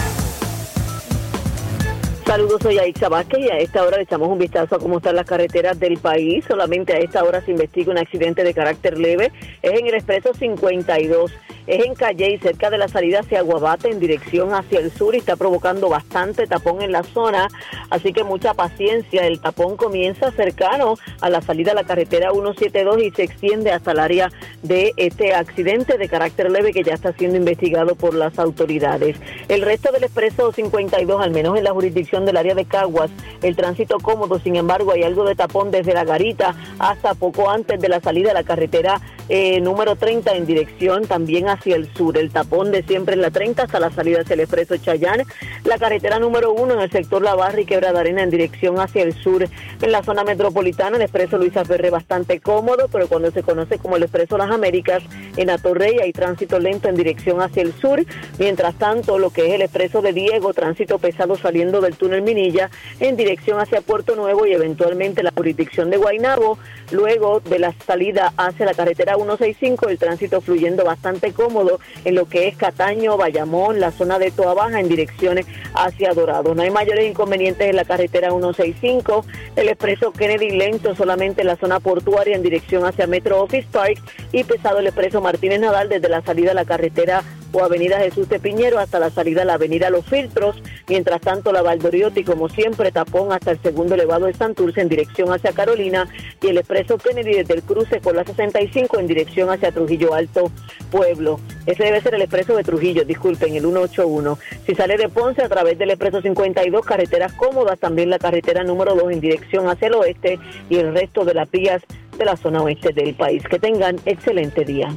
L: Saludos, soy Aixa Vázquez y a esta hora le echamos un vistazo a cómo están las carreteras del país. Solamente a esta hora se investiga un accidente de carácter leve. Es en el expreso cincuenta y dos. Es en Calley, cerca de la salida hacia Aguabate, en dirección hacia el sur, y está provocando bastante tapón en la zona, así que mucha paciencia. El tapón comienza cercano a la salida a la carretera ciento setenta y dos y se extiende hasta el área de este accidente de carácter leve que ya está siendo investigado por las autoridades. El resto del expreso cincuenta y dos, al menos en la jurisdicción del área de Caguas, el tránsito cómodo. Sin embargo, hay algo de tapón desde La Garita hasta poco antes de la salida a la carretera eh, número treinta en dirección también hacia el sur. El tapón de siempre en la treinta hasta la salida hacia el expreso Chayán. La carretera número uno en el sector La Barra y Quebrada Arena en dirección hacia el sur. En la zona metropolitana, el expreso Luisa Ferré bastante cómodo, pero cuando se conoce como el expreso Las Américas, en Atorrey hay tránsito lento en dirección hacia el sur. Mientras tanto, lo que es el expreso de Diego, tránsito pesado saliendo del túnel Minilla en dirección hacia Puerto Nuevo y eventualmente la jurisdicción de Guaynabo. Luego de la salida hacia la carretera ciento sesenta y cinco, el tránsito fluyendo bastante cómodo en lo que es Cataño, Bayamón, la zona de Toa Baja en direcciones hacia Dorado. No hay mayores inconvenientes en la carretera ciento sesenta y cinco, el expreso Kennedy lento solamente en la zona portuaria en dirección hacia Metro Office Park y pesado el expreso Martínez Nadal desde la salida a la carretera o avenida Jesús de Piñero hasta la salida a la avenida Los Filtros. Mientras tanto, la Valdoriotti, como siempre, tapón hasta el segundo elevado de Santurce en dirección hacia Carolina y el expreso Kennedy desde el cruce con la sesenta y cinco en dirección hacia Trujillo Alto Pueblo. Ese debe ser el expreso de Trujillo, disculpen, el ciento ochenta y uno. Si sale de Ponce a través del expreso cincuenta y dos, carreteras cómodas, también la carretera número dos en dirección hacia el oeste y el resto de las vías de la zona oeste del país. Que tengan excelente día.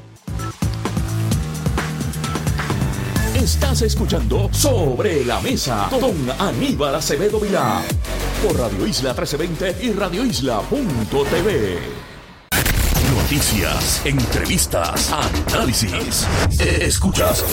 B: Estás escuchando Sobre la Mesa con Aníbal Acevedo Vilá por Radio Isla trece veinte y radio isla punto t v. Noticias, entrevistas, análisis. Escuchas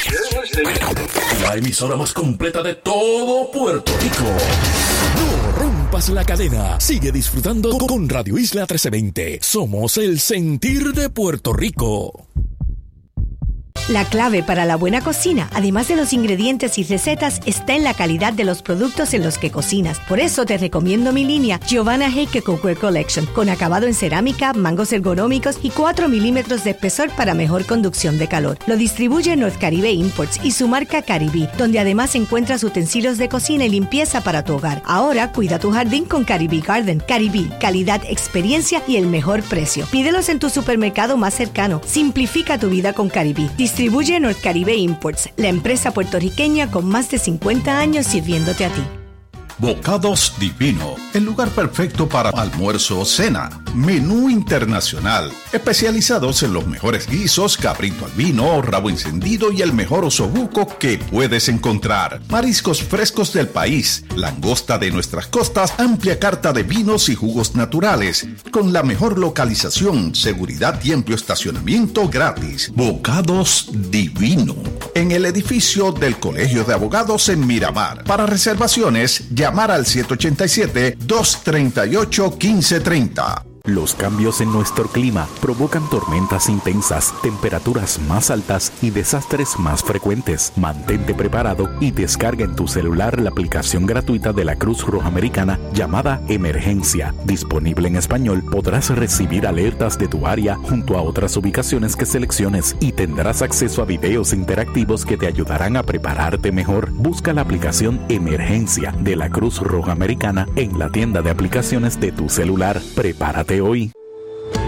B: la emisora más completa de todo Puerto Rico. No rompas la cadena. Sigue disfrutando con Radio Isla trece veinte. Somos el sentir de Puerto Rico.
M: La clave para la buena cocina, además de los ingredientes y recetas, está en la calidad de los productos en los que cocinas. Por eso te recomiendo mi línea Giovanna Heike Cookware Collection, con acabado en cerámica, mangos ergonómicos y cuatro milímetros de espesor para mejor conducción de calor. Lo distribuye North Caribe Imports y su marca Caribí, donde además encuentras utensilios de cocina y limpieza para tu hogar. Ahora cuida tu jardín con Caribí Garden. Caribí, calidad, experiencia y el mejor precio. Pídelos en tu supermercado más cercano. Simplifica tu vida con Caribí. Distribuye North Caribe Imports, la empresa puertorriqueña con más de cincuenta años sirviéndote a ti.
N: Bocados Divino, el lugar perfecto para almuerzo o cena. Menú internacional, especializados en los mejores guisos, cabrito al vino, rabo encendido y el mejor osobuco que puedes encontrar. Mariscos frescos del país, langosta de nuestras costas, amplia carta de vinos y jugos naturales, con la mejor localización, seguridad y amplio estacionamiento gratis. Bocados Divino, en el edificio del Colegio de Abogados en Miramar. Para reservaciones, llamar al siete ocho siete, dos tres ocho, uno cinco tres cero.
O: Los cambios en nuestro clima provocan tormentas intensas, temperaturas más altas y desastres más frecuentes. Mantente preparado y descarga en tu celular la aplicación gratuita de la Cruz Roja Americana llamada Emergencia. Disponible en español, podrás recibir alertas de tu área junto a otras ubicaciones que selecciones y tendrás acceso a videos interactivos que te ayudarán a prepararte mejor. Busca la aplicación Emergencia de la Cruz Roja Americana en la tienda de aplicaciones de tu celular. Prepárate hoy.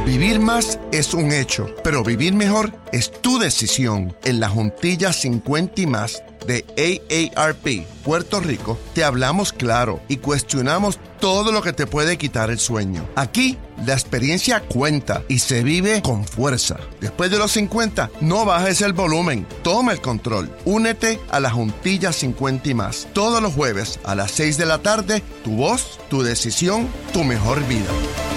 P: Vivir más es un hecho, pero vivir mejor es tu decisión. En la Juntilla cincuenta y más de A A R P Puerto Rico, te hablamos claro y cuestionamos todo lo que te puede quitar el sueño. Aquí, la experiencia cuenta y se vive con fuerza. Después de los cincuenta, no bajes el volumen, toma el control. Únete a la Juntilla cincuenta y más. Todos los jueves a las seis de la tarde, tu voz, tu decisión, tu mejor vida.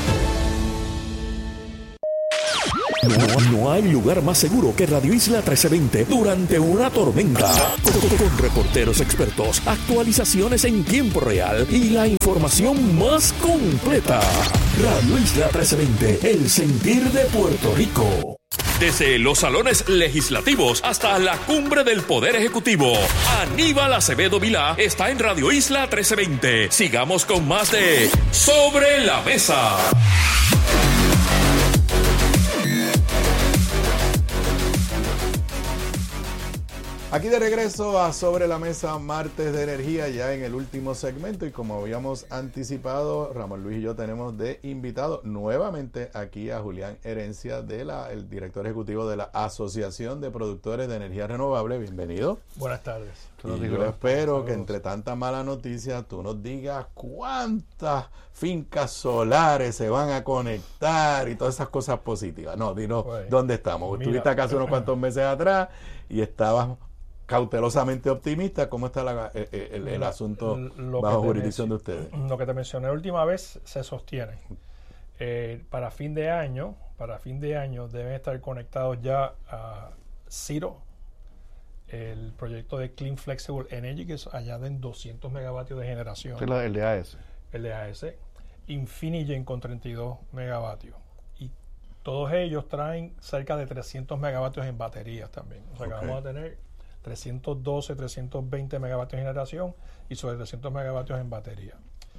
C: No, no hay lugar más seguro que Radio Isla trece veinte durante una tormenta. Con, con reporteros expertos, actualizaciones en tiempo real y la información más completa. Radio Isla trece veinte, el sentir de Puerto Rico.
B: Desde los salones legislativos hasta la cumbre del Poder Ejecutivo, Aníbal Acevedo Vilá está en Radio Isla trece veinte. Sigamos con más de Sobre la Mesa.
D: Aquí de regreso a Sobre la Mesa, martes de energía, ya en el último segmento, y como habíamos anticipado, Ramón Luis y yo tenemos de invitado nuevamente aquí a Julián Herencia, de la, el director ejecutivo de la Asociación de Productores de Energía Renovable. Bienvenido.
Q: Buenas tardes.
D: Y yo espero que entre tanta mala noticia tú nos digas cuántas fincas solares se van a conectar y todas esas cosas positivas. No, dinos pues, dónde estamos. Mira, estuviste acá hace unos cuantos meses atrás y estabas cautelosamente optimista. ¿Cómo está la, el, el, el asunto lo bajo jurisdicción de ustedes?
Q: Lo que te mencioné la última vez se sostiene. Eh, para fin de año, para fin de año deben estar conectados ya a Ciro, el proyecto de Clean Flexible Energy, que es añaden doscientos megavatios de generación.
E: Es el de A E S.
Q: El de A E S. Infinigen con treinta y dos megavatios. Y todos ellos traen cerca de trescientos megavatios en baterías también. O sea okay. que vamos a tener trescientos doce, trescientos veinte megavatios de generación y sobre trescientos megavatios en batería.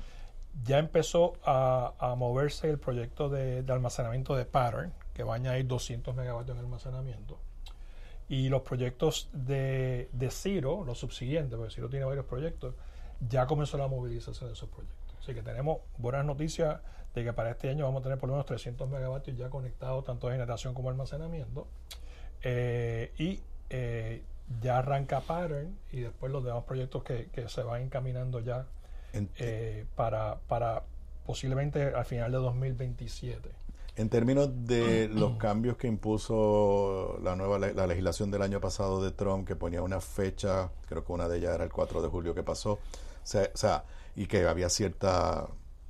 Q: Ya empezó a, a moverse el proyecto de, de almacenamiento de Pattern, que va a añadir doscientos megavatios en almacenamiento. Y los proyectos de, de Ciro, los subsiguientes, porque Ciro tiene varios proyectos, ya comenzó la movilización de esos proyectos. Así que tenemos buenas noticias de que para este año vamos a tener por lo menos trescientos megavatios ya conectados, tanto de generación como almacenamiento. Eh, y eh, ya arranca Pattern y después los demás proyectos que, que se van encaminando ya eh, para, para posiblemente al final de dos mil veintisiete.
D: En términos de los cambios que impuso la nueva la legislación del año pasado de Trump, que ponía una fecha, creo que una de ellas era el cuatro de julio que pasó, o sea, o sea y que había cierta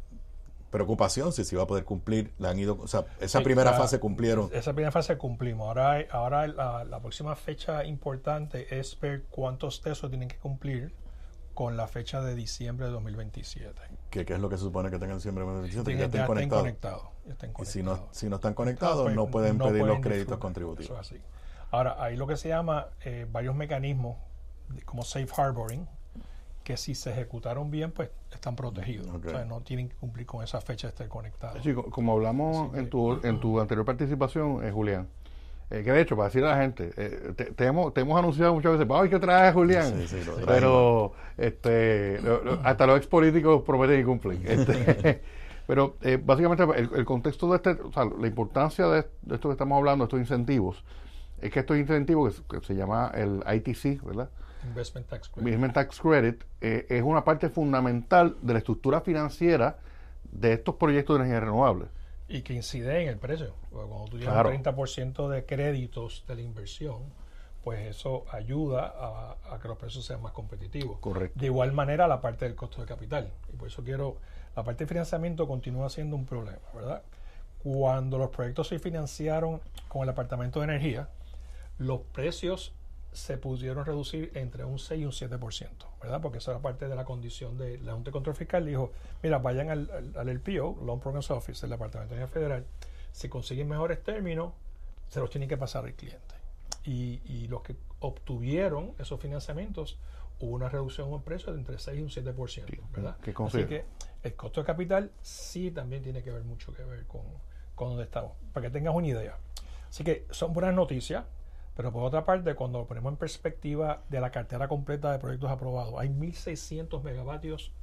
D: preocupación si se iba a poder cumplir, la han ido, o sea, esa sí, primera la, fase cumplieron.
Q: Esa primera fase cumplimos. Ahora, hay, ahora la, la próxima fecha importante es ver cuántos textos tienen que cumplir con la fecha de diciembre de dos mil veintisiete.
D: ¿Qué, qué es lo que se supone que tengan en diciembre de dos mil veintisiete?
Q: Sí,
D: que ya,
Q: ya
D: estén conectados.
Q: conectados. Ya estén conectados.
D: Y si no, si no están conectados, pues, no pueden no pedir pueden los créditos contributivos.
Q: Eso es así. Ahora, hay lo que se llama eh, varios mecanismos de, como safe harboring, que si se ejecutaron bien, pues están protegidos. Okay. O sea, no tienen que cumplir con esa fecha de estar conectados.
E: Sí, como hablamos en tu, en tu anterior participación, eh, Julián, eh, que de hecho, para decirle a la gente, eh, te, te, hemos, te hemos anunciado muchas veces, ¡ay, que trae a Julián! Sí, sí, lo pero este, lo, lo, hasta los ex políticos prometen y cumplen. Este, pero eh, básicamente el, el contexto de este, o sea, la importancia de, de esto que estamos hablando, estos incentivos, es que estos incentivos que, que se llama el I T C, ¿verdad?
Q: Investment Tax Credit,
E: Investment Tax Credit eh, es una parte fundamental de la estructura financiera de estos proyectos de energía renovable.
Q: Y que incide en el precio. Porque cuando tú llevas claro. un treinta por ciento de créditos de la inversión, pues eso ayuda a, a que los precios sean más competitivos.
E: Correcto.
Q: De igual manera la parte del costo de capital. Y por eso quiero, la parte de financiamiento continúa siendo un problema, ¿verdad? Cuando los proyectos se financiaron con el Departamento de Energía, los precios se pudieron reducir entre un seis y un siete por ciento, ¿verdad? Porque esa era parte de la condición de la Junta de Control Fiscal. Dijo, mira, vayan al, al, al L P O, Loan Programs Office, del Departamento de Energía Federal, si consiguen mejores términos, se los tienen que pasar al cliente. Y, y los que obtuvieron esos financiamientos, hubo una reducción en el precio de entre seis y un siete por ciento, ¿verdad?
E: ¿Qué
Q: Así que el costo de capital sí también tiene que ver mucho que ver con, con donde estamos, para que tengas una idea. Así que son buenas noticias. Pero por otra parte, cuando lo ponemos en perspectiva de la cartera completa de proyectos aprobados, hay mil seiscientos megavatios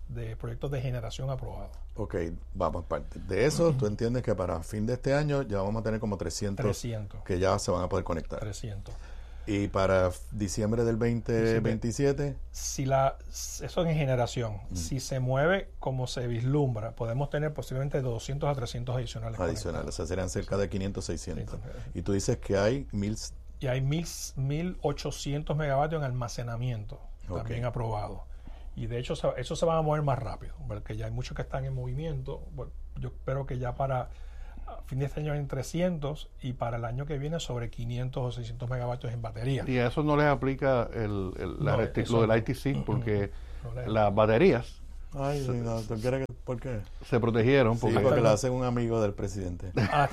Q: de proyectos de generación aprobados.
D: Ok, vamos parte. De eso, tú entiendes que para fin de este año ya vamos a tener como trescientos,
Q: trescientos
D: que ya se van a poder conectar.
Q: trescientos.
D: Y para diciembre del veinte veintisiete,
Q: si la eso en generación, mm. si se mueve como se vislumbra, podemos tener posiblemente de doscientos a trescientos adicionales.
D: Adicionales, o sea, serían cerca de quinientos, seiscientos. Y tú dices que hay mil...
Q: Y hay mil ochocientos megavatios en almacenamiento, okay, también aprobado. Y de hecho, eso se va a mover más rápido, porque ya hay muchos que están en movimiento. Bueno, yo espero que ya para fin de este año en trescientos y para el año que viene sobre quinientos o seiscientos megavatios en batería.
E: Y a eso no les aplica el, el, la no, resti- lo del I T C, porque no las baterías...
D: Ay, se, no, ¿tú quieres que, ¿por qué?
E: Se protegieron.
D: Porque, sí, porque lo hace un amigo del presidente.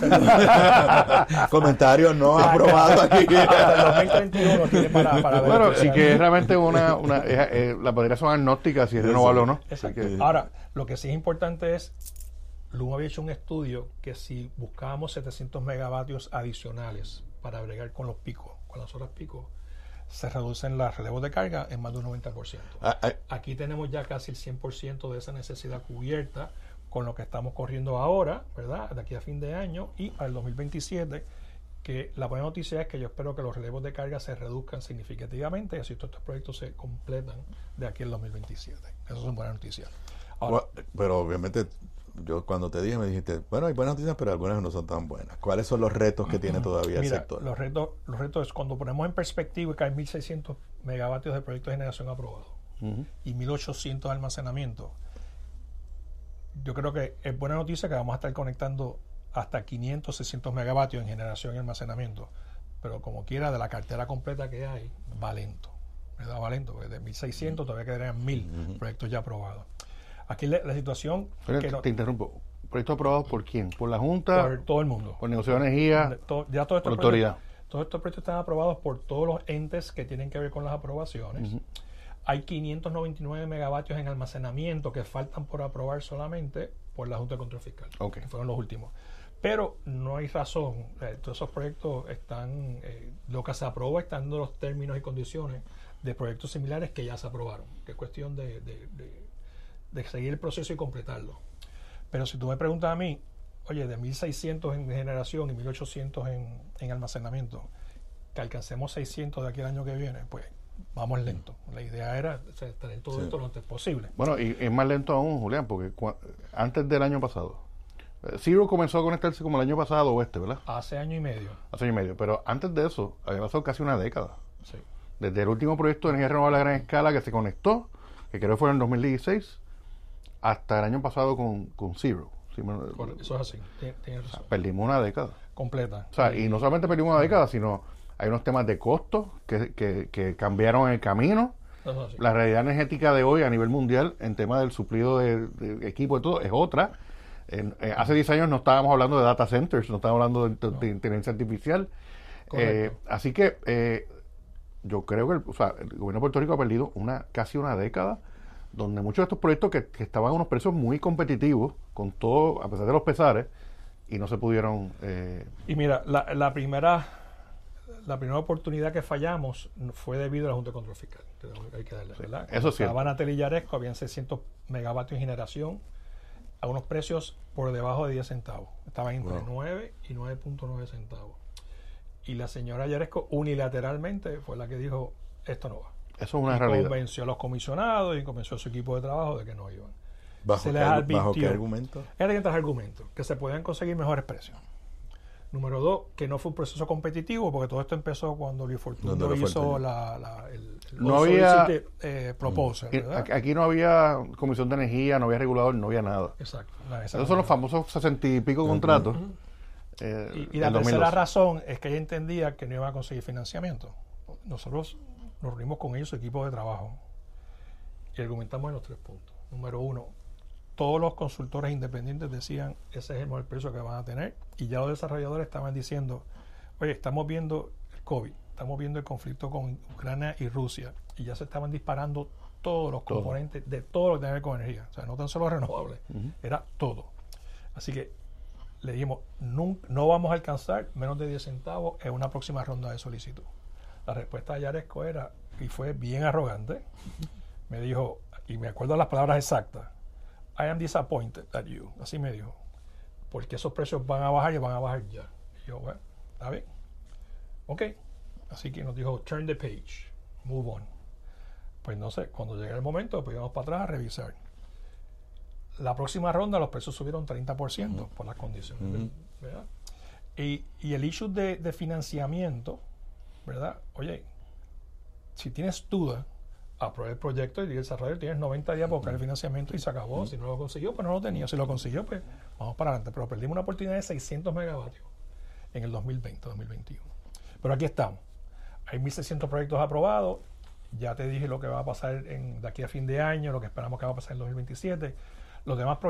Q: Hasta
D: Comentarios no aprobados aquí.
Q: Hasta el dos mil treinta y uno tiene para, para ver.
E: Bueno, sí que es realmente una... una eh, eh, las baterías son agnósticas, si es renovable o no.
Q: Que, ahora, lo que sí es importante es... Luma había hecho un estudio que si buscábamos setecientos megavatios adicionales para bregar con los picos, con las horas pico, se reducen los relevos de carga en más de un noventa por ciento. Ah, ah. Aquí tenemos ya casi el cien por ciento de esa necesidad cubierta con lo que estamos corriendo ahora, ¿verdad? De aquí a fin de año y al dos mil veintisiete, que la buena noticia es que yo espero que los relevos de carga se reduzcan significativamente y así todos estos proyectos se completan de aquí al dos mil veintisiete. Eso es una buena noticia.
D: Ahora, bueno, pero obviamente... Yo cuando te dije me dijiste, bueno, hay buenas noticias, pero algunas no son tan buenas. ¿Cuáles son los retos que tiene todavía
Q: Mira,
D: el sector?
Q: Los retos, los retos es cuando ponemos en perspectiva que hay mil seiscientos megavatios de proyectos de generación aprobados uh-huh. y mil ochocientos de almacenamiento. Yo creo que es buena noticia que vamos a estar conectando hasta quinientos, seiscientos megavatios en generación y almacenamiento. Pero como quiera, de la cartera completa que hay, va lento. ¿Verdad? Va lento, porque de mil seiscientos todavía quedarían mil uh-huh. proyectos ya aprobados. Aquí la, la situación...
E: Pero
Q: que
E: te,
Q: no,
E: te interrumpo. ¿Proyectos aprobados por quién? ¿Por la Junta?
Q: Por todo el mundo.
E: ¿Por negociación de energía?
Q: De, to, ya todo
E: ¿Por autoridad?
Q: Todos estos proyectos están aprobados por todos los entes que tienen que ver con las aprobaciones. Uh-huh. Hay quinientos noventa y nueve megavatios en almacenamiento que faltan por aprobar solamente por la Junta de Control Fiscal.
E: Okay.
Q: Que fueron los últimos. Pero no hay razón. Eh, todos esos proyectos están... Eh, lo que se aprueba están dando los términos y condiciones de proyectos similares que ya se aprobaron. Que es cuestión de... de, de de seguir el proceso y completarlo. Pero si tú me preguntas a mí, oye, de mil seiscientos en generación y mil ochocientos en, en almacenamiento, que alcancemos seiscientos de aquí al año que viene, pues vamos lento. La idea era o sea, tener todo sí. esto lo antes posible.
E: Bueno, y es más lento aún, Julián, porque cu- antes del año pasado, Zero comenzó a conectarse como el año pasado o este, ¿verdad?
Q: Hace año y medio.
E: Hace año y medio, pero antes de eso, había pasado casi una década.
Q: Sí. Desde
E: el último proyecto de energía renovable a gran escala que se conectó, que creo que fue en el dos mil dieciséis, hasta el año pasado con, con Zero. ¿Sí?
Q: Eso es así. Tienes razón.
E: O sea, perdimos una década.
Q: Completa.
E: O sea, y no solamente perdimos una década, sino hay unos temas de costos que, que, que cambiaron en el camino.
Q: Eso es
E: la realidad energética de hoy a nivel mundial, en tema del suplido de, de equipo y todo, es otra. En, eh, hace diez años no estábamos hablando de data centers, no estábamos hablando de, de, no. de inteligencia artificial. Eh, así que eh, yo creo que el, o sea, el gobierno de Puerto Rico ha perdido una casi una década donde muchos de estos proyectos que, que estaban a unos precios muy competitivos, con todo, a pesar de los pesares, y no se pudieron... Eh...
Q: Y mira, la, la primera la primera oportunidad que fallamos fue debido a la Junta de Control Fiscal. Hay que darle, ¿verdad?
E: Eso sí.
Q: Estaban a Telillaresco, habían seiscientos megavatios en generación a unos precios por debajo de diez centavos. Estaban entre wow. nueve y nueve punto nueve centavos. Y la señora Yaresco unilateralmente fue la que dijo, esto no va.
E: Eso es una
Q: y
E: realidad.
Q: Convenció a los comisionados y convenció a su equipo de trabajo de que no iban.
D: ¿Bajo,
Q: se
D: qué,
Q: les advirtió,
D: ¿bajo qué argumento?
Q: Eran tres argumentos. Que se podían conseguir mejores precios. Número dos, que no fue un proceso competitivo, porque todo esto empezó cuando Luis Fortuño no, hizo la, la, el, el
E: no había
Q: eh, proposal,
E: mm. Aquí no había comisión de energía, no había regulador, no había nada.
Q: Exacto.
E: No, esos son los famosos sesenta y pico uh-huh. contratos.
Q: Uh-huh. Eh, y, y la tercera razón es que ella entendía que no iba a conseguir financiamiento. Nosotros nos reunimos con ellos, su equipo de trabajo, y argumentamos en los tres puntos. Número uno, todos los consultores independientes decían ese es el mejor precio que van a tener, y ya los desarrolladores estaban diciendo, oye, estamos viendo el COVID, estamos viendo el conflicto con Ucrania y Rusia, y ya se estaban disparando todos los todo. componentes de todo lo que tiene que ver con energía, o sea, no tan solo renovables, uh-huh. era todo. Así que le dijimos, no, no vamos a alcanzar menos de diez centavos en una próxima ronda de solicitud. La respuesta de Yaresco era, y fue bien arrogante, me dijo, Y me acuerdo las palabras exactas. I am disappointed at you. Así me dijo. Porque esos precios van a bajar y van a bajar ya. Y yo, bueno, está bien. Ok. Así que nos dijo, turn the page. Move on. Pues no sé, cuando llegue el momento, pues íbamos para atrás a revisar. La próxima ronda los precios subieron treinta por ciento uh-huh. por las condiciones. Uh-huh. ¿Verdad? Y, y el issue de, de financiamiento, ¿verdad? Oye, si tienes duda, aprueba el proyecto y el desarrollador tienes noventa días para buscar el financiamiento y se acabó. Uh-huh. Si no lo consiguió, pues no lo tenía. Si lo consiguió, pues vamos para adelante. Pero perdimos una oportunidad de seiscientos megavatios en el dos mil veinte, dos mil veintiuno. Pero aquí estamos. Hay mil seiscientos proyectos aprobados. Ya te dije lo que va a pasar en, de aquí a fin de año, lo que esperamos que va a pasar en el dos mil veintisiete. Los demás proyectos